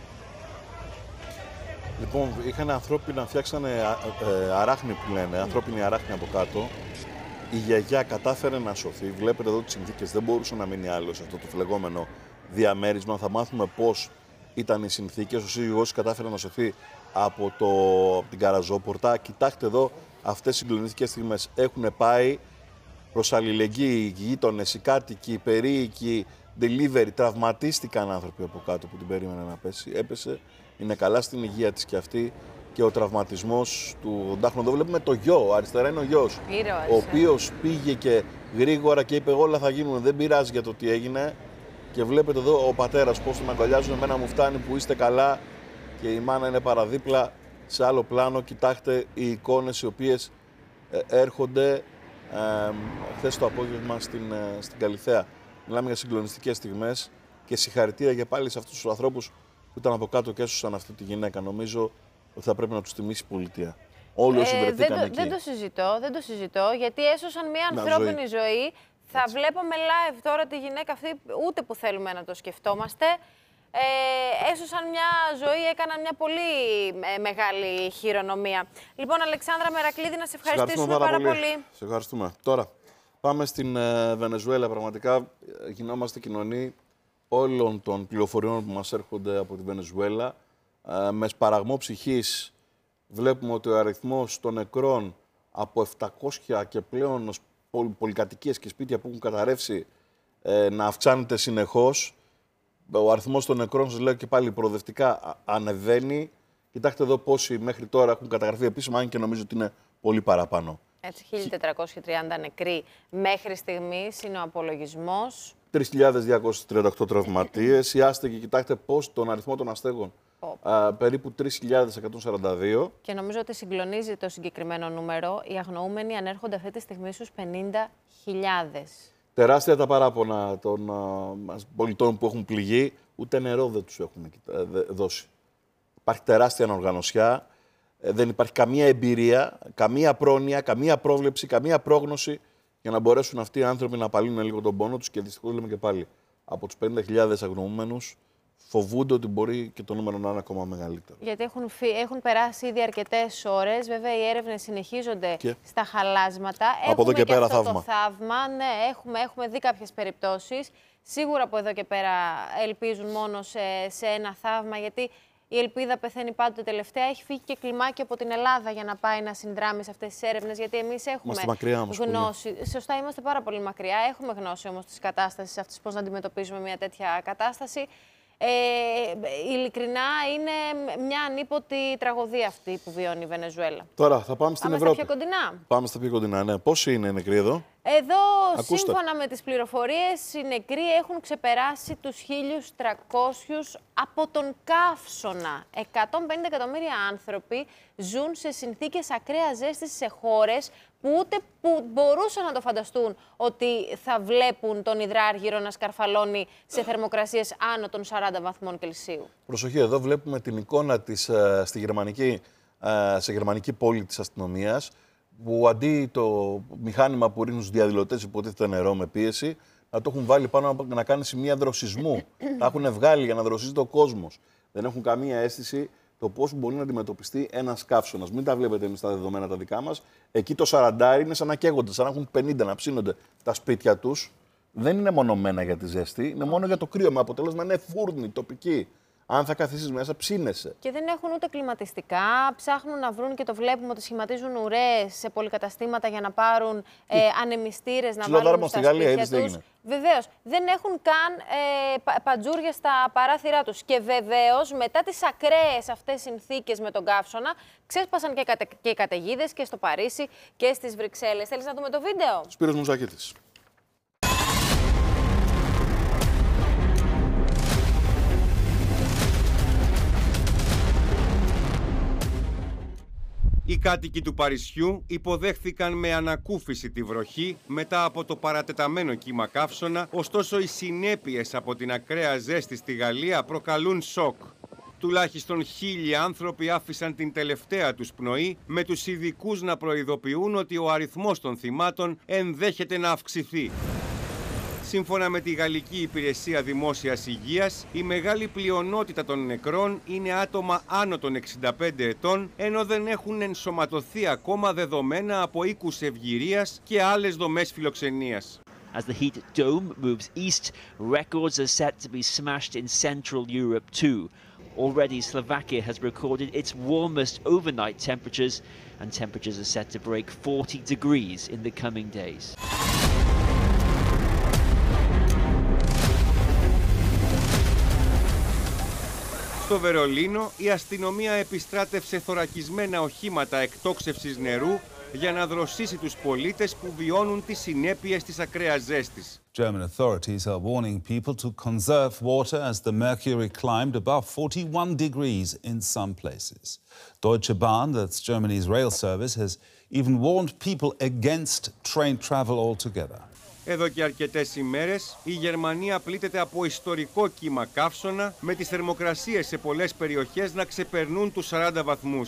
Λοιπόν, είχαν ανθρώπινα, φτιάξανε ε, αράχνη που λένε, ανθρώπινη αράχνη από κάτω. Η γιαγιά κατάφερε να σωθεί. Βλέπετε εδώ τις συνθήκες, δεν μπορούσε να μείνει άλλο σε αυτό το φλεγόμενο διαμέρισμα. Θα μάθουμε πώς ήταν οι συνθήκες. Ο σύζυγός κατάφερε να σωθεί από, το, από την καραζόπορτα. Κοιτάξτε εδώ, αυτές οι συγκλονιστικές στιγμές έχουν πάει προς αλληλεγγύη. Οι γείτονες, οι κάτοικοι, οι περίοικοι, delivery, τραυματίστηκαν άνθρωποι από κάτω που την περίμεναν να πέσει. Έπεσε, είναι καλά στην υγεία της και αυτή. Και ο τραυματισμός του ογδόντα, εδώ βλέπουμε το γιο, αριστερά είναι ο γιος, Ήρωες, ο οποίος πήγε και γρήγορα και είπε όλα θα γίνουν, δεν πειράζει για το τι έγινε. Και βλέπετε εδώ ο πατέρας πώς τον αγκαλιάζουν, εμένα μου φτάνει που είστε καλά, και η μάνα είναι παραδίπλα σε άλλο πλάνο. Κοιτάξτε οι εικόνες οι οποίες ε, έρχονται ε, χθες το απόγευμα στην, ε, στην Καλιθέα. Μιλάμε για συγκλονιστικές στιγμές και συγχαρητήρια για πάλι σε αυτούς τους ανθρώπους που ήταν από κάτω και έσωσαν αυτή τη γυναίκα. Νομίζω ότι θα πρέπει να τους τιμήσει η πολιτεία. Όλοι όσοι ε, βρεθήκαν δεν το, εκεί. Δεν το συζητώ, δεν το συζητώ, γιατί έσωσαν μια ανθρώπινη ζωή. ζωή. Θα Έτσι. βλέπαμε live τώρα τη γυναίκα αυτή, ούτε που θέλουμε να το σκεφτόμαστε. Ε, έσωσαν μια ζωή, έκαναν μια πολύ ε, μεγάλη χειρονομία. Λοιπόν, Αλεξάνδρα Μερακλήδη, να σε ευχαριστήσουμε πάρα, πάρα πολύ. πολύ. Σε ευχαριστούμε. Τώρα, πάμε στην ε, Βενεζουέλα. Πραγματικά ε, γινόμαστε κοινωνοί όλων των πληροφοριών που μας έρχονται από τη Βενεζουέλα. Ε, με σπαραγμό ψυχής βλέπουμε ότι ο αριθμός των νεκρών από επτακόσια και πλέον πολυκατοικίες και σπίτια που έχουν καταρρεύσει ε, να αυξάνεται συνεχώς. Ο αριθμός των νεκρών, σας λέω και πάλι προοδευτικά, ανεβαίνει. Κοιτάξτε εδώ πόσοι μέχρι τώρα έχουν καταγραφεί επίσημα, αν και νομίζω ότι είναι πολύ παραπάνω. Έτσι, χίλια τετρακόσιοι τριάντα νεκροί μέχρι στιγμής είναι ο απολογισμός. τρεις χιλιάδες διακόσιοι τριάντα οκτώ τραυματίες. Οι άστεγοι, κοιτάξτε πώς τον αριθμό των αστέγων. Α, περίπου τρεις χιλιάδες εκατόν σαράντα δύο. Και νομίζω ότι συγκλονίζει το συγκεκριμένο νούμερο. Οι αγνοούμενοι ανέρχονται αυτή τη στιγμή στους πενήντα χιλιάδες. Τεράστια τα παράπονα των α, πολιτών που έχουν πληγεί. Ούτε νερό δεν τους έχουν δώσει. Υπάρχει τεράστια ανοργανωσιά. Δεν υπάρχει καμία εμπειρία, καμία πρόνοια, καμία πρόβλεψη, καμία πρόγνωση για να μπορέσουν αυτοί οι άνθρωποι να απαλύνουν λίγο τον πόνο τους. Και δυστυχώς λέμε και πάλι, από τους πενήντα χιλιάδες αγνοούμενους, φοβούνται ότι μπορεί και το νούμερο να είναι ακόμα μεγαλύτερο. Γιατί έχουν, φυ... έχουν περάσει ήδη αρκετές ώρες. Βέβαια, οι έρευνες συνεχίζονται και... στα χαλάσματα. Από έχουμε εδώ και, και πέρα αυτό θαύμα. το θαύμα. Ναι, έχουμε, έχουμε δει κάποιες περιπτώσεις. Σίγουρα από εδώ και πέρα ελπίζουν μόνο σε, σε ένα θαύμα, γιατί η ελπίδα πεθαίνει πάντοτε τελευταία. Έχει φύγει και κλιμάκι από την Ελλάδα για να πάει να συνδράμει σε αυτές τις έρευνες, γιατί εμείς έχουμε μακριά, όμως, γνώση. Πολύ. Σωστά, είμαστε πάρα πολύ μακριά. Έχουμε γνώση όμως της κατάστασης αυτής, πώς να αντιμετωπίζουμε μια τέτοια κατάσταση. Ε, ειλικρινά είναι μια ανίποτη τραγωδία αυτή που βιώνει η Βενεζουέλα. Τώρα θα πάμε στην πάμε Ευρώπη. Στα πιο κοντινά. Πάμε στα πιο κοντινά, ναι. Πόσοι είναι οι νεκροί εδώ? Εδώ, Ακούστε. σύμφωνα με τις πληροφορίες, οι νεκροί έχουν ξεπεράσει τους χίλιους τριακόσιους από τον καύσωνα. εκατόν πενήντα εκατομμύρια άνθρωποι ζουν σε συνθήκες ακραίας ζέστης σε χώρες που ούτε που μπορούσαν να το φανταστούν ότι θα βλέπουν τον υδράργυρο να σκαρφαλώνει σε θερμοκρασίες άνω των σαράντα βαθμών Κελσίου. Προσοχή, εδώ βλέπουμε την εικόνα της, στη γερμανική, σε γερμανική πόλη της αστυνομίας, που αντί το μηχάνημα που ρίχνουν στους διαδηλωτές, υποτίθεται νερό με πίεση, να το έχουν βάλει πάνω να κάνει σημεία δροσισμού. Τα έχουν βγάλει για να δροσίζεται ο κόσμος. Δεν έχουν καμία αίσθηση το πώς μπορεί να αντιμετωπιστεί ένας καύσωνας. Μην τα βλέπετε εμείς τα δεδομένα τα δικά μας. Εκεί το σαράντα είναι σαν να καίγονται, σαν να έχουν πενήντα, να ψήνονται τα σπίτια τους. Δεν είναι μονομένα για τη ζέστη, είναι μόνο για το κρύο. Με αποτέλεσμα είναι φούρνοι τοπικοί. Αν θα καθίσεις μέσα, ψήνεσαι. Και δεν έχουν ούτε κλιματιστικά. Ψάχνουν να βρουν και το βλέπουμε ότι σχηματίζουν ουρές σε πολυκαταστήματα για να πάρουν ε, ανεμιστήρες να βάλουν στα σπίτια τους. Βεβαίως, δεν έχουν καν ε, παντζούρια στα παράθυρά τους. Και βεβαίως, μετά τις ακραίες αυτές συνθήκες με τον καύσωνα, ξέσπασαν και, κατε, και καταιγίδες και στο Παρίσι και στις Βρυξέλλες. Θέλεις να δούμε το βίντεο? Σπύρος Μουζακίτης. Οι κάτοικοι του Παρισιού υποδέχθηκαν με ανακούφιση τη βροχή μετά από το παρατεταμένο κύμα καύσωνα, ωστόσο οι συνέπειες από την ακραία ζέστη στη Γαλλία προκαλούν σοκ. Τουλάχιστον χίλιοι άνθρωποι άφησαν την τελευταία τους πνοή, με τους ειδικούς να προειδοποιούν ότι ο αριθμός των θυμάτων ενδέχεται να αυξηθεί. Σύμφωνα με τη Γαλλική Υπηρεσία Δημόσιας Υγείας, η μεγάλη πλειονότητα των νεκρών είναι άτομα άνω των εξήντα πέντε ετών, ενώ δεν έχουν ενσωματωθεί ακόμα δεδομένα από οίκους ευγυρίας και άλλες δομές φιλοξενίας. As the heat dome moves east, records are set to be smashed in Central Europe too. Already Slovakia has recorded its warmest overnight temperatures, and temperatures are set to break forty degrees in the coming days. Στο Βερολίνο, η αστυνομία επιστράτευσε θωρακισμένα οχήματα εκτόξευσης νερού για να δροσίσει τους πολίτες που βιώνουν τις συνέπειες της ακραίας ζέστης. German authorities are warning people to conserve water as the mercury climbed above forty-one degrees in some places. Deutsche Bahn, that's Germany's rail service, has even warned people against train travel altogether. Εδώ και αρκετές ημέρες η Γερμανία πλήττεται από ιστορικό κύμα καύσωνα, με τις θερμοκρασίες σε πολλές περιοχές να ξεπερνούν τους σαράντα βαθμούς.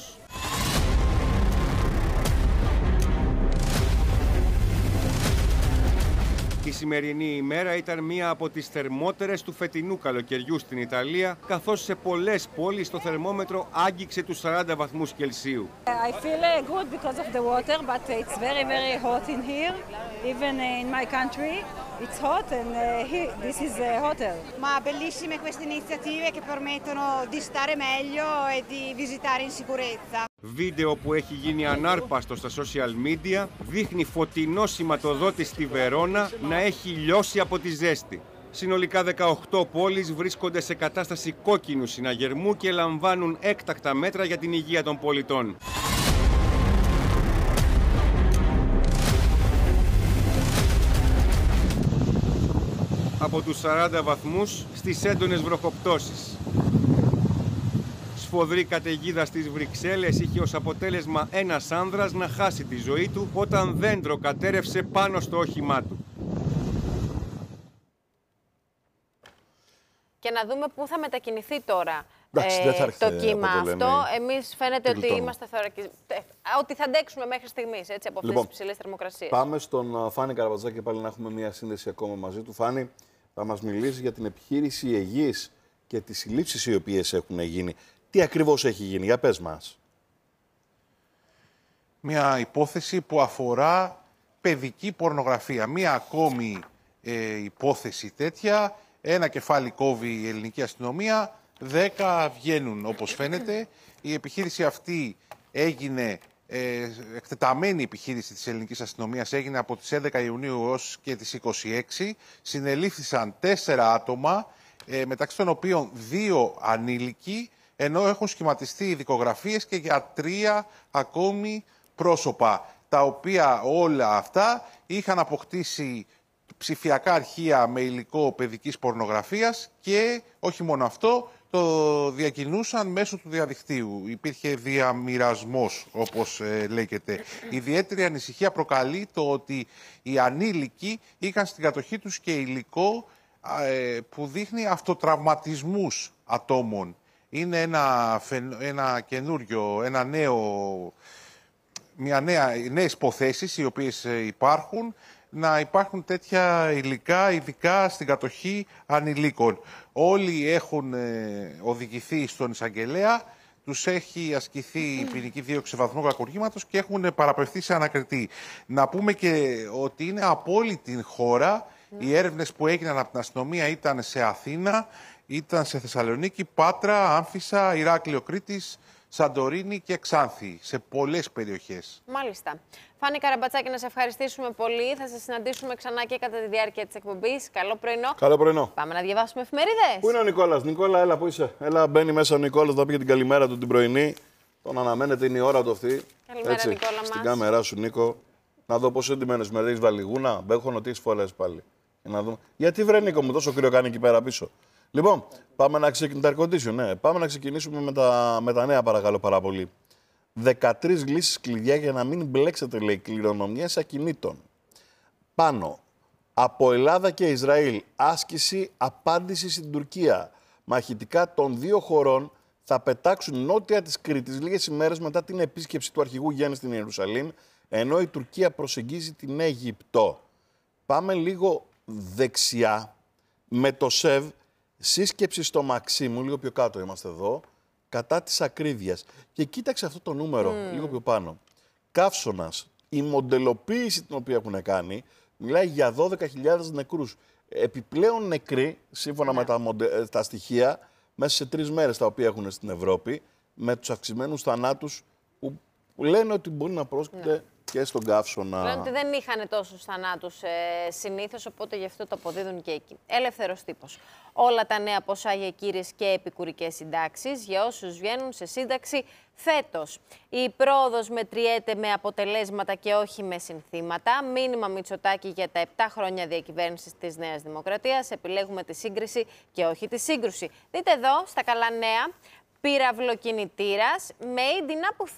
Η σημερινή ημέρα ήταν μία από τις θερμότερες του φετινού καλοκαιριού στην Ιταλία, καθώς σε πολλές πόλεις το θερμόμετρο άγγιξε τους σαράντα βαθμούς Κελσίου. I feel good because of the water, but it's very very hot in here. Even in my country, it's hot and here this is hotter. Ma bellissime queste iniziative che permettono di stare meglio e di visitare in sicurezza. Βίντεο που έχει γίνει ανάρπαστο στα social media δείχνει φωτεινό σηματοδότη στη Βερόνα να έχει λιώσει από τη ζέστη. Συνολικά δεκαοκτώ πόλεις βρίσκονται σε κατάσταση κόκκινου συναγερμού και λαμβάνουν έκτακτα μέτρα για την υγεία των πολιτών. Από τους σαράντα βαθμούς στις έντονες βροχοπτώσεις. Σφοδρή καταιγίδα στις Βρυξέλλες είχε ως αποτέλεσμα ένας άνδρας να χάσει τη ζωή του όταν δέντρο κατέρευσε πάνω στο όχημά του. Και να δούμε πού θα μετακινηθεί τώρα Εντάξει, ε, το κύμα το αυτό. Εμείς φαίνεται ότι γλιτώνουμε. είμαστε θωρακισμένοι. Ότι θα αντέξουμε μέχρι στιγμής, έτσι, από αυτές Λοιπόν, τις υψηλές θερμοκρασίες. Πάμε στον Φάνη Καραμπατζάκη πάλι να έχουμε μια σύνδεση ακόμα μαζί του. Φάνη, θα μας μιλήσει για την επιχείρηση Αιγής και τις συλλήψεις οι οποίες έχουν γίνει. Τι ακριβώς έχει γίνει, για πες μας. Μια υπόθεση που αφορά παιδική πορνογραφία. Μια ακόμη ε, υπόθεση τέτοια. Ένα κεφάλι κόβει η ελληνική αστυνομία, δέκα βγαίνουν όπως φαίνεται. Η επιχείρηση αυτή έγινε, ε, εκτεταμένη επιχείρηση της ελληνικής αστυνομίας, έγινε από τις έντεκα Ιουνίου έως και τις είκοσι έξι. Συνελήφθησαν τέσσερα άτομα, ε, μεταξύ των οποίων δύο ανήλικοι, ενώ έχουν σχηματιστεί ειδικογραφίες και για τρία ακόμη πρόσωπα, τα οποία όλα αυτά είχαν αποκτήσει ψηφιακά αρχεία με υλικό παιδικής πορνογραφίας και όχι μόνο αυτό, το διακινούσαν μέσω του διαδικτύου. Υπήρχε διαμοιρασμός, όπως ε, λέγεται. Ιδιαίτερη ανησυχία προκαλεί το ότι οι ανήλικοι είχαν στην κατοχή τους και υλικό ε, που δείχνει αυτοτραυματισμούς ατόμων. Είναι ένα, ένα καινούριο, ένα νέο, μια νέα, νέες υποθέσεις οι οποίες υπάρχουν, να υπάρχουν τέτοια υλικά, ειδικά στην κατοχή ανηλίκων. Όλοι έχουν ε, οδηγηθεί στον εισαγγελέα, τους έχει ασκηθεί η ποινική δίωξη βαθμού κακουργήματος και έχουν παραπευθεί σε ανακριτή. Να πούμε και ότι είναι από όλη την χώρα. Οι έρευνες που έγιναν από την αστυνομία ήταν σε Αθήνα, ήταν σε Θεσσαλονίκη, Πάτρα, Άμφισσα, Ηράκλειο Κρήτης, Σαντορίνη και Ξάνθη, σε πολλές περιοχές. Μάλιστα. Φάνη Καραμπατσάκη, να σε ευχαριστήσουμε πολύ. Θα σε συναντήσουμε ξανά και κατά τη διάρκεια της εκπομπής. Καλό πρωινό. Καλό πρωινό. Πάμε να διαβάσουμε εφημερίδες. Πού είναι ο Νικόλας? Νικόλα, έλα, πού είσαι? Έλα, μπαίνει μέσα ο Νικόλας να πει και την καλημέρα του την πρωινή. Τον αναμένεται, είναι η ώρα του αυτή. Καλημέρα, έτσι, Νικόλα μας. στην κάμερά σου, Νίκο. Να δω πόσο εντυμένος με έχεις βάλει γούνα. Μπέχονο, τι έχεις φορές πάλι. Για να δούμε. Γιατί βρε Νίκο μου, τόσο κρύο κάνει εκεί πέρα πίσω. Λοιπόν, πάμε να ξεκινήσουμε. Ναι, πάμε να ξεκινήσουμε με τα, με τα νέα, παρακαλώ πάρα πολύ. δεκατρείς λύσεις κλειδιά για να μην μπλέξετε, λέει, κληρονομιές ακινήτων. Πάνω. Από Ελλάδα και Ισραήλ. Άσκηση απάντηση στην Τουρκία. Μαχητικά των δύο χωρών θα πετάξουν νότια της Κρήτης λίγες ημέρες μετά την επίσκεψη του αρχηγού Γιάννη στην Ιερουσαλήμ, ενώ η Τουρκία προσεγγίζει την Αίγυπτο. Πάμε λίγο δεξιά με το ΣΕΒ. Σύσκεψη στο Μαξίμου, λίγο πιο κάτω είμαστε εδώ, κατά της ακρίβειας. Και κοίταξε αυτό το νούμερο, mm. λίγο πιο πάνω. Καύσωνας, η μοντελοποίηση την οποία έχουν κάνει, μιλάει για δώδεκα χιλιάδες νεκρούς. Επιπλέον νεκροί, σύμφωνα yeah. με τα, μοντε... τα στοιχεία, μέσα σε τρεις μέρες τα οποία έχουν στην Ευρώπη, με τους αυξημένους θανάτους που, που λένε ότι μπορεί να πρόσκειται yeah. και στον καύσωνα. Λένε ότι δεν είχαν τόσους θανάτους ε, συνήθως, οπότε γι' αυτό το αποδίδουν και εκεί. Ελεύθερος τύπος. Όλα τα νέα ποσά για κύριες και επικουρικές συντάξεις για όσους βγαίνουν σε σύνταξη φέτος. Η πρόοδος μετριέται με αποτελέσματα και όχι με συνθήματα. Μήνυμα Μητσοτάκη για τα επτά χρόνια διακυβέρνησης της Νέας Δημοκρατίας. Επιλέγουμε τη σύγκριση και όχι τη σύγκρουση. Δείτε εδώ, στα καλά νέα, πυραυλοκινητήρας made in Απουθού.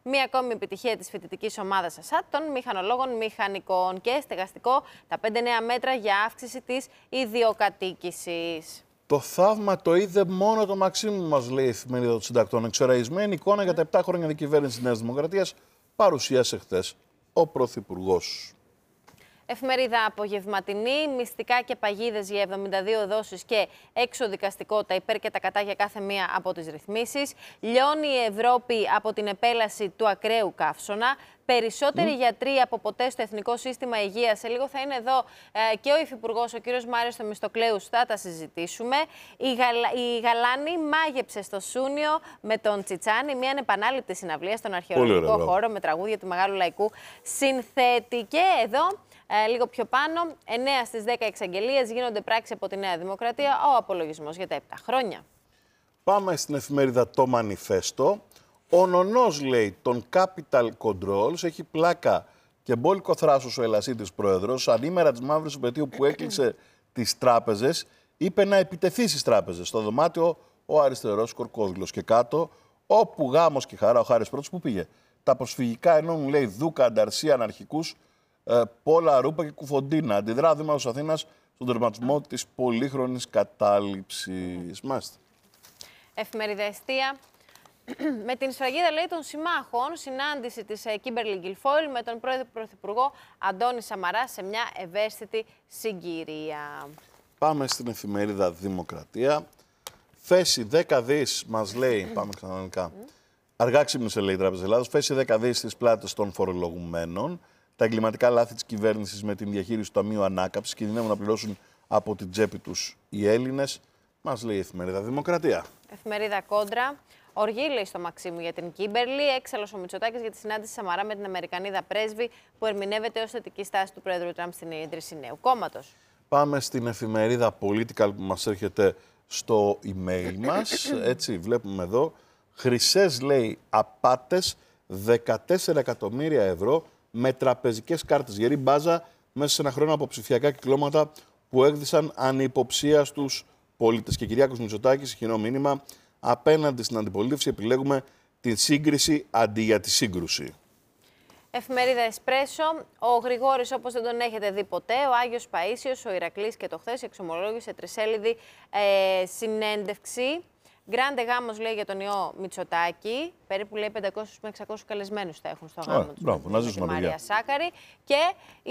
Μία ακόμη επιτυχία της φοιτητικής ομάδας ΑΣΑΤ των μηχανολόγων μηχανικών και στεγαστικό τα πέντε νέα μέτρα για αύξηση της ιδιοκατοίκησης. Το θαύμα το είδε μόνο το Μαξίμου, μας λέει η Εφημερίδα των Συντακτών. Εξοραϊσμένη εικόνα για τα επτά χρόνια διακυβέρνηση της Νέας Δημοκρατίας παρουσίασε χθες ο Πρωθυπουργός. Εφημερίδα απογευματινή, μυστικά και παγίδες για εβδομήντα δύο δόσεις και εξοδικαστικό, τα υπέρ και τα κατά για κάθε μία από τις ρυθμίσεις. Λιώνει η Ευρώπη από την επέλαση του ακραίου καύσωνα. Περισσότεροι mm. γιατροί από ποτέ στο Εθνικό Σύστημα Υγείας. Σε λίγο θα είναι εδώ ε, και ο Υφυπουργός, ο κύριος Μάριος Θεμιστοκλέους, θα τα συζητήσουμε. Η, Γαλα... η Γαλάνη μάγεψε στο Σούνιο με τον Τσιτσάνη, μια ανεπανάληπτη συναυλία στον αρχαιολογικό ωραία, χώρο με τραγούδια του Μεγάλου Λαϊκού Συνθέτη. Και εδώ, ε, λίγο πιο πάνω, εννέα στις δέκα εξαγγελίες γίνονται πράξη από τη Νέα Δημοκρατία, ο απολογισμός για τα επτά χρόνια. Πάμε στην εφημερίδα Το Μανιφέστο. Ο νονός, λέει, των Capital Controls έχει πλάκα και μπόλικο θράσος ο Ελασίτης πρόεδρος. Ανήμερα της μαύρης επετείου που έκλεισε τις τράπεζες, είπε να επιτεθεί στις τράπεζες. Στο δωμάτιο ο αριστερός Κορκόδηλος. Και κάτω, όπου γάμος και χαρά, ο Χάρης Πρώτος που πήγε. Τα προσφυγικά ενώνουν, λέει, Δούκα, Ανταρσία, αναρχικούς, ε, Πόλα, Ρούπα και Κουφοντίνα. Αντιδρά Δήμαρχος Αθήνας στον τερματισμό της πολύχρονης κατάληψης. Μάλιστα. Εφημερίδα Εστία. Με την σφραγίδα, λέει, των συμμάχων, συνάντηση της Κίμπερλι Γκιλφόιλ με τον πρώην Πρωθυπουργό Αντώνη Σαμαρά σε μια ευαίσθητη συγκυρία. Πάμε στην εφημερίδα Δημοκρατία. Θέση δέκα δις, μας λέει, πάμε ξαναλικά. Αργά ξύπνησε, λέει η Τράπεζα Ελλάδος. Θέση δέκα δις στις πλάτες των φορολογουμένων. Τα εγκληματικά λάθη της κυβέρνησης με την διαχείριση του Ταμείου Ανάκαμψης κινδυνεύουν να πληρώσουν από την τσέπη τους οι Έλληνες. Μας λέει η εφημερίδα Δημοκρατία. Εφημερίδα Κόντρα. Οργή, λέει, στο Μαξίμου για την Κίμπερλι. Έξαλλος ο Μητσοτάκης για τη συνάντηση Σαμαρά με την Αμερικανίδα πρέσβη που ερμηνεύεται ως θετική στάση του Πρόεδρου Τραμπ στην ίδρυση νέου κόμματος. Πάμε στην εφημερίδα Political που μας έρχεται στο email μας. Έτσι, βλέπουμε εδώ. Χρυσές, λέει, απάτες δεκατέσσερα εκατομμύρια ευρώ με τραπεζικές κάρτες. Γερή μπάζα μέσα σε ένα χρόνο από ψηφιακά κυκλώματα που έκδισαν ανυποψία στους πολίτες. Και Κυριάκος Μητσοτάκης, κοινό μήνυμα. Απέναντι στην αντιπολίτευση επιλέγουμε την σύγκριση αντί για τη σύγκρουση. Εφημερίδα Εσπρέσο. Ο Γρηγόρης, όπως δεν τον έχετε δει ποτέ, ο Άγιος Παΐσιος, ο Ηρακλής και το χθες εξομολόγησε τρισέλιδη ε, συνέντευξη. Γκράντε γάμος, λέει, για τον ιό Μητσοτάκη. Περίπου, λέει, πεντακόσιους με εξακόσιους καλεσμένους θα έχουν στο γάμο του. Μπράβο, να ζήσουν, Μαρία Σάκαρη. Και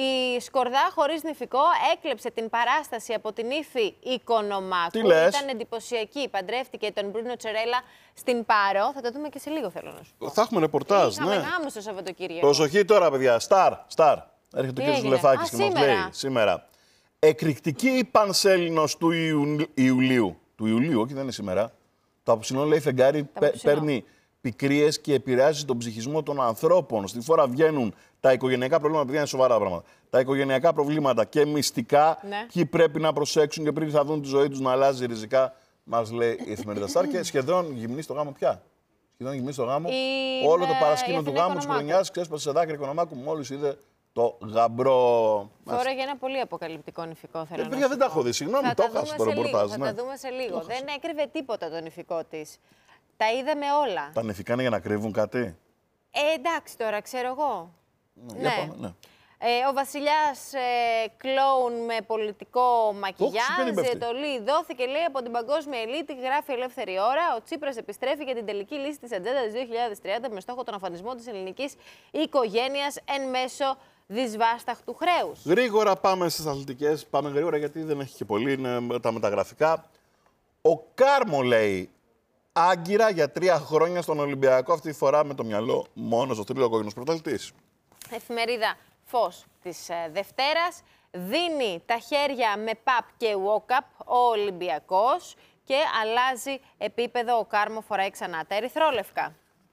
η Σκορδά, χωρίς νηφικό, έκλεψε την παράσταση από την ύφη Οικονομάκου. Τι λες? Ήταν εντυπωσιακή. Παντρεύτηκε τον Μπρούνο Τσερέλα στην Πάρο. Θα το δούμε και σε λίγο, θέλω να σου πω. Θα έχουμε ρεπορτάζ, Είχαμε ναι. γάμο στο Σαββατοκύριακο. Προσοχή τώρα, παιδιά. Σταρ, Σταρ. Έρχεται ο κ. Ζουλεφάκης και μας λέει σήμερα. Εκρηκτική η Πανσέλινος του Ιου... Ιουλίου. Του Ιουλίου, όχι, δεν είναι σήμερα. Το απόψινό, λέει, φεγγάρι παίρνει πικρίες και επηρεάζει τον ψυχισμό των ανθρώπων. Στη φόρα βγαίνουν τα οικογενειακά προβλήματα, παιδιά, είναι σοβαρά πράγματα. Τα οικογενειακά προβλήματα και μυστικά, ναι. Ποιοι πρέπει να προσέξουν και πριν θα δουν τη ζωή τους να αλλάζει ριζικά, μας λέει η εφημερίδα Σταρ. Και σχεδόν γυμνεί στο γάμο πια. Σχεδόν γυμνεί στο γάμο. Η... Όλο το παρασκήνιο του γάμου της χρονιάς ξέσπασε σε δάκρυ Οικονομάκου μόλις είδε το γαμπρό. Τώρα για ένα πολύ αποκαλυπτικό νηφικό, θέλω ε, να δεν τα έχω δει, συγγνώμη, το έχασα το ρεπορτάζ. Θα τα δούμε σε λίγο. Δεν έκρυβε τίποτα το νηφικό της. Τα είδαμε όλα. Τα νηφικά είναι για να κρύβουν κάτι. Ε, εντάξει τώρα, ξέρω εγώ. Ναι. ναι. Πάμε, ναι. Ε, ο βασιλιάς ε, κλόουν με πολιτικό μακιγιάζ. Εντολή δόθηκε, λέει, από την παγκόσμια ελίτη. Γράφει Ελεύθερη Ώρα. Ο Τσίπρας επιστρέφει για την τελική λύση της ατζέντα της δύο χιλιάδες τριάντα με στόχο τον αφανισμό της ελληνικής οικογένειας εν μέσω δυσβάσταχτου χρέους. Γρήγορα πάμε στις αθλητικές. Πάμε γρήγορα γιατί δεν έχει και πολύ. Είναι τα μεταγραφικά. Ο Κάρμο, λέει, άγκυρα για τρία χρόνια στον Ολυμπιακό. Αυτή τη φορά με το μυαλό μόνο στο θρύλο κόκκινος πρωταθλητής. Εφημερίδα Φως της ε, Δευτέρας. Δίνει τα χέρια με παπ και walk-up ο Ολυμπιακός και αλλάζει επίπεδο. Ο Κάρμο φοράει ξανά τα ερυθρόλευκα.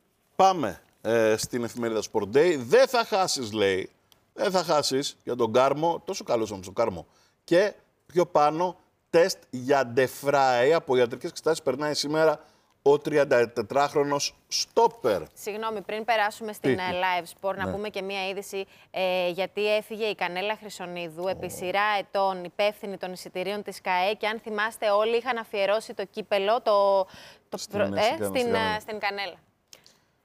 Πάμε ε, στην εφημερίδα Sport Day. Δεν θα χάσεις, λέει. Δεν θα χάσεις για τον Κάρμο. Τόσο καλός όμως ο Κάρμο. Και πιο πάνω, τεστ για ντεφράι από ιατρικές εξετάσεις περνάει σήμερα ο τριαντατετράχρονος στόπερ. Συγγνώμη, πριν περάσουμε στην live sport, ναι. να πούμε και μία είδηση, ε, γιατί έφυγε η Κανέλα Χρυσονίδου oh. επί σειρά ετών υπεύθυνη των εισιτηρίων της ΚΑΕ και αν θυμάστε όλοι είχαν αφιερώσει το κύπελο το, το στην, προ, ε, στην, στην, στην Κανέλα.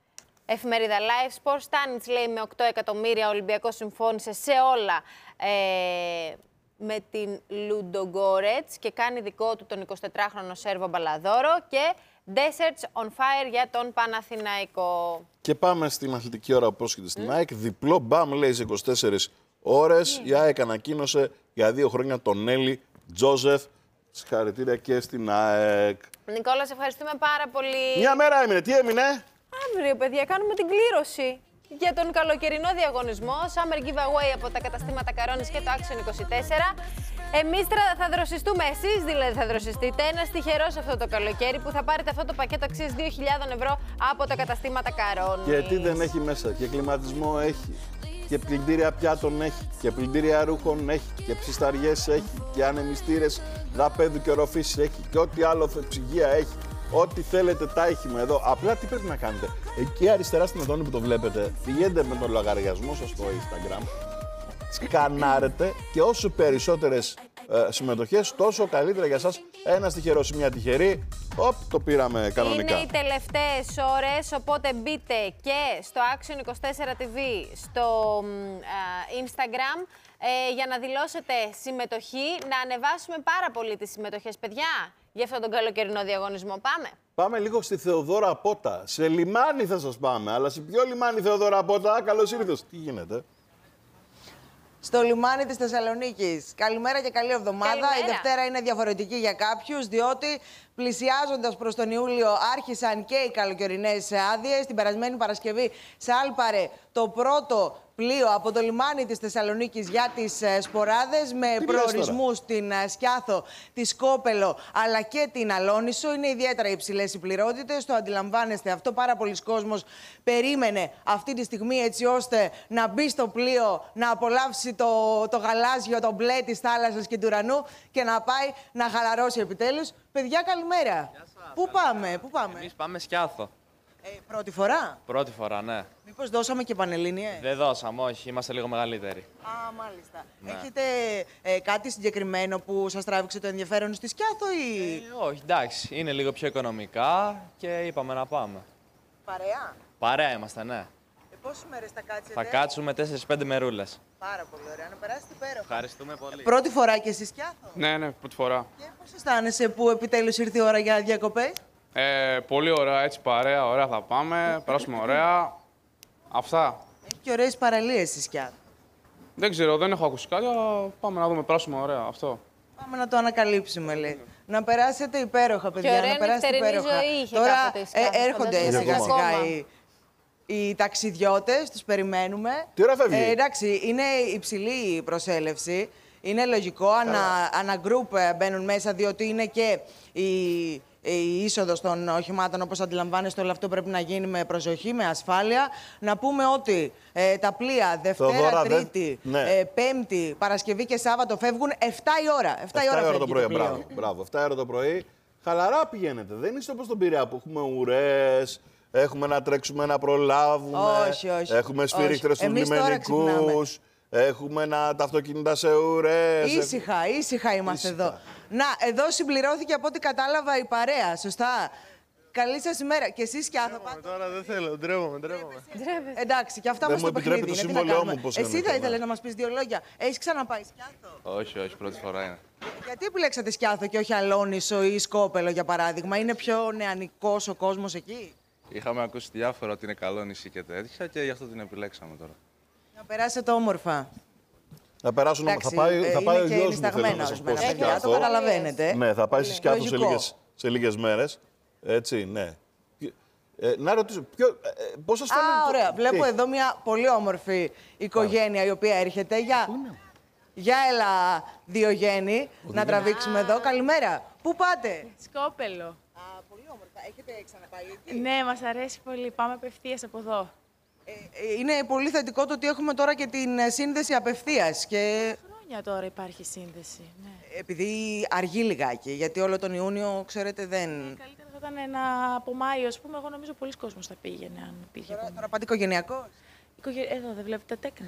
Εφημερίδα Live Sports. Στάνιτς λέει με οκτώ εκατομμύρια, ο Ολυμπιακός συμφώνησε σε όλα ε, με την Λουντογκόρετς και κάνει δικό του τον εικοσιτετράχρονο Σέρβο Μπαλαδόρο και Deserts on Fire για τον Παναθηναϊκό. Και πάμε στην αθλητική ώρα που πρόσχεται στην mm. ΑΕΚ. Διπλό μπαμ λέει σε είκοσι τέσσερις ώρες. Mm. Η ΑΕΚ ανακοίνωσε για δύο χρόνια τον Έλλη Τζόζεφ. Συγχαρητήρια και στην ΑΕΚ. Νικόλα, σε ευχαριστούμε πάρα πολύ. Μια μέρα έμεινε. Τι έμεινε? Αύριο, παιδιά, κάνουμε την κλήρωση για τον καλοκαιρινό διαγωνισμό Summer Giveaway από τα καταστήματα Καρόνης και το Action είκοσι τέσσερα. Εμείς θα δροσιστούμε, εσείς δηλαδή θα δροσιστείτε. Ένας τυχερός αυτό το καλοκαίρι που θα πάρετε αυτό το πακέτο αξίας δύο χιλιάδες ευρώ από τα καταστήματα Καρόνης. Και τι δεν έχει μέσα? Και κλιματισμό έχει. Και πλυντήρια πιάτων έχει. Και πλυντήρια ρούχων έχει. Και ψισταριές έχει. Και ανεμιστήρες δαπέδου και οροφής έχει. Και ό,τι άλλο ψυγεία έχει. Ό,τι θέλετε τα έχουμε εδώ. Απλά τι πρέπει να κάνετε? Εκεί αριστερά στην οθόνη που το βλέπετε, πηγαίνετε με τον λογαριασμό σας στο Instagram, σκανάρετε και όσο περισσότερες ε, συμμετοχές, τόσο καλύτερα για σας. Ένας τυχερός ή μια τυχερή, οπ, το πήραμε κανονικά. Είναι οι τελευταίες ώρες, οπότε μπείτε και στο Action είκοσι τέσσερα τι βι, στο ε, Instagram, ε, για να δηλώσετε συμμετοχή, να ανεβάσουμε πάρα πολύ τις συμμετοχές, παιδιά, για αυτόν τον καλοκαιρινό διαγωνισμό. Πάμε. Πάμε λίγο στη Θεοδόρα Πότα. Σε λιμάνι θα σας πάμε, αλλά σε ποιο λιμάνι, Θεοδόρα Πότα? Καλώς ήρθες. Τι γίνεται? Στο λιμάνι της Θεσσαλονίκης. Καλημέρα και καλή εβδομάδα. Καλημέρα. Η Δευτέρα είναι διαφορετική για κάποιους, διότι πλησιάζοντας προς τον Ιούλιο άρχισαν και οι καλοκαιρινές άδειες. Την περασμένη Παρασκευή σάλπαρε το πρώτο πλοίο από το λιμάνι της Θεσσαλονίκης για τις Σποράδες, με Τι προορισμούς στην Σκιάθο, τη Σκόπελο αλλά και την Αλόνισο. Είναι ιδιαίτερα υψηλές οι πληρότητες, το αντιλαμβάνεστε αυτό. Πάρα πολλοί κόσμος περίμενε αυτή τη στιγμή έτσι ώστε να μπει στο πλοίο, να απολαύσει το, το γαλάζιο, το μπλε της θάλασσας και του ουρανού και να πάει να χαλαρώσει επιτέλους. Παιδιά, καλημέρα. Πού πάμε, πού πάμε? Εμείς πάμε Σκιάθο. Ε, πρώτη φορά. Πρώτη φορά, ναι. Μήπως δώσαμε και πανελλήνιες? Δεν δώσαμε, όχι. Είμαστε λίγο μεγαλύτεροι. Α, μάλιστα. Ναι. Έχετε ε, κάτι συγκεκριμένο που σας τράβηξε το ενδιαφέρον στη Σκιάθο ή... Ε, όχι, εντάξει. Είναι λίγο πιο οικονομικά και είπαμε να πάμε. Παρέα. Παρέα είμαστε, ναι. Ε, πόσες μέρες θα κάτσετε? Θα κάτσουμε τέσσερις πέντε μερούλες. Πάρα πολύ ωραία. Να περάσετε υπέροχα. Ευχαριστούμε πολύ. Πρώτη φορά και στη Σκιάθο? Ναι, ναι, πρώτη φορά. Και πώς αισθάνεσαι που επιτέλους ήρθε η ώρα για διακοπές? Ε, πολύ ωραία, έτσι παρέα, ωραία θα πάμε, περάσουμε ωραία. Αυτά. Έχει και ωραίες παραλίες στη Σκιάθο. Δεν ξέρω, δεν έχω ακούσει κάτι, αλλά πάμε να δούμε, περάσουμε ωραία, αυτό. Πάμε να το ανακαλύψουμε, λέει. Να περάσετε υπέροχα, παιδιά. Και ωραία να περάσετε νυχτερινή υπέροχα. ζωή είχε Τώρα κάποτε η Σκιάθο, ε, έρχονται φαντάζομαι. σιγά σιγά Ακόμα. οι, οι ταξιδιώτες, τους περιμένουμε. Τι ώρα φεύγει? Ε, εντάξει, είναι υψηλή η προσέλευση. Είναι λογικό, ανα, ανα group ε, μπαίνουν μέσα, διότι είναι και η, η είσοδος των οχημάτων, όπως αντιλαμβάνεστε, όλο αυτό πρέπει να γίνει με προσοχή, με ασφάλεια. Να πούμε ότι ε, τα πλοία Δευτέρα, Θεοδόρα, Τρίτη, δε... ναι. ε, Πέμπτη, Παρασκευή και Σάββατο φεύγουν εφτά η ώρα. εφτά η ώρα, εφτά ώρα το φεύγει πρωί, το πλοίο. μπράβο, μπράβο. εφτά ώρα το πρωί. Χαλαρά πηγαίνετε. Δεν είστε όπως τον Πειραιά που έχουμε ουρές, έχουμε να τρέξουμε να προλάβουμε. Όχι, όχι. Έχουμε σφυρίχτρες στους Εμείς τώρα λιμενικούς. Έχουμε να, τα αυτοκίνητα σε ουρές. Ήσυχα, ήσυχα είμαστε Ήσυχα. εδώ. Να, εδώ συμπληρώθηκε από ό,τι κατάλαβα η παρέα, σωστά. Καλή σας ημέρα. Και εσείς Σκιάθο πάτε. Τώρα δεν θέλω, ντρέπομαι, ντρέπομαι. Εντάξει, και αυτά Δεν μας μου το επιτρέπει παιχνίδι το είναι. Τι να σύμβολό κάνουμε. μου, πώς Εσύ είναι, θα ναι. ήθελες να μας πεις δύο λόγια. Έχεις ξαναπάει Σκιάθο? Όχι, όχι, πρώτη φορά είναι. Γιατί επιλέξατε Σκιάθο και όχι Αλόνισο ή Σκόπελο, για παράδειγμα? Είναι πιο νεανικός ο κόσμος εκεί? Είχαμε ακούσει διάφορα ότι είναι καλό νησί και τέτοια και γι' αυτό την επιλέξαμε τώρα. Να περάσετε όμορφα. Να περάσουν, Εντάξει, θα πάει, ε, θα πάει είναι ο και γιος μου, θέλω νησταγμένα να σας πω, ορισμένα στη παιδιά, Σκιάθο. το καταλαβαίνετε. Ναι, θα πάει στη Σκιάθο σε Λογικό. λίγες, σε λίγες μέρες. Έτσι, ναι. Ε, να ρωτήσω, ποιο, ε, πώς σας Α, φαίνεται... ωραία. Βλέπω Τι? εδώ μια πολύ όμορφη οικογένεια η οποία έρχεται. Για, για έλα, Διογέννη, να τραβήξουμε εδώ. Καλημέρα. Πού πάτε? Σκόπελο. Α, πολύ όμορφα. Έχετε ξαναπάει εκεί? Ναι, μας αρέσει πολύ. Πάμε απευθείας από εδώ. Ε, ε, είναι πολύ θετικό το ότι έχουμε τώρα και την ε, σύνδεση απευθείας. Και... Χρόνια τώρα υπάρχει σύνδεση. Ναι. επειδή αργεί λιγάκι, γιατί όλο τον Ιούνιο, ξέρετε, δεν... Καλύτερα θα ήταν ένα από Μάιο, ας πούμε. Εγώ νομίζω πολλοί κόσμος θα πήγαινε αν πήγε. Τώρα, τώρα πάτε οικογενειακός. Οικογε... Εδώ δεν βλέπετε τέκνα.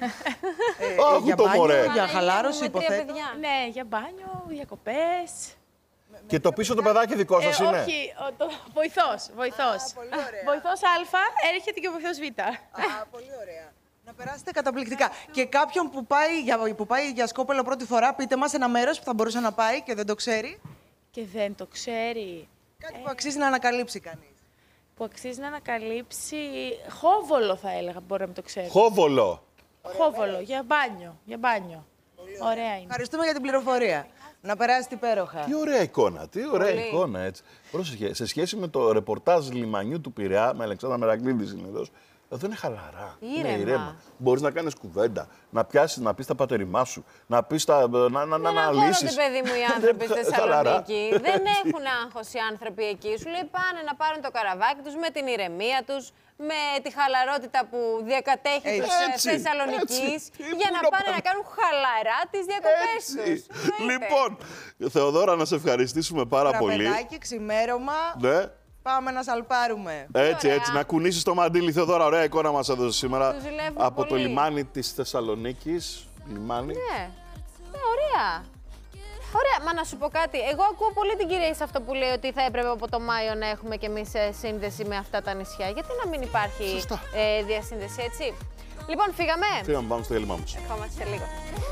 ε, ε, για μπάνιο, για χαλάρωση, υποθέτω. Ναι, για μπάνιο, διακοπές. Και το πίσω το παιδάκι δικό σας Ε, είναι. όχι, ο- το βοηθός, βοηθός. Βοηθός Α, έρχεται και ο βοηθός Β. Α, πολύ ωραία. Να περάσετε καταπληκτικά. Και κάποιον που πάει, για, που πάει για Σκόπελο πρώτη φορά, πείτε μας ένα μέρος που θα μπορούσε να πάει και δεν το ξέρει. Και δεν το ξέρει. Κάτι που αξίζει να ανακαλύψει κανείς. Που αξίζει να ανακαλύψει. Χόβολο θα έλεγα, μπορεί να μην το ξέρει. Χόβολο. Χόβολο, για μπάνιο. Για μπάνιο. Ωραία είναι. Ευχαριστούμε για την πληροφορία. Να περάσετε υπέροχα. Τι ωραία εικόνα, τι ωραία Πολύ. εικόνα έτσι. Πρόσεχε, σε σχέση με το ρεπορτάζ λιμανιού του Πειραιά, με Αλεξάνδρα Μερακλήδη είναι εδώ, εδώ είναι χαλαρά. Ήρεμα. Είναι ηρέμα. Μπορείς να κάνεις κουβέντα, να πιάσεις, να πεις τα πατερημά σου, να πεις τα, να, να, να Δεν αναλύσεις. αγχώνονται, παιδί μου, οι άνθρωποι στη Χαλαρά. Θεσσαλονίκη. Δεν έχουν άγχος οι άνθρωποι εκεί. Σου λέει πάνε να πάρουν το καραβάκι τους με την ηρεμία τους, με τη χαλαρότητα που διακατέχει Έτσι, τους ε, έτσι, Θεσσαλονικής, έτσι. για Πού να να πάνε πάμε. να κάνουν χαλαρά τις διακοπές τους. Λοιπόν, Θεοδόρα, να σε ευχαριστήσουμε πάρα πολύ. Τραπεδάκι, ξημέρωμα. Ναι. Πάμε να σαλπάρουμε. Έτσι, έτσι, να κουνήσεις το μαντίλι, Θεοδόρα. Ωραία εικόνα μας έδωσε σήμερα Τους ζηλεύουμε από το πολύ. λιμάνι της Θεσσαλονίκης. Λιμάνι. Ναι, ναι, ωραία. Ωραία, μα να σου πω κάτι. Εγώ ακούω πολύ την κυρία σε αυτό που λέει ότι θα έπρεπε από το Μάιο να έχουμε κι εμείς ε, σύνδεση με αυτά τα νησιά. Γιατί να μην υπάρχει ε, διασύνδεση, έτσι. Λοιπόν, φύγαμε. Φύγαμε, πάμε στο γέλιμά μας. Ερχόμαστε σε λίγο.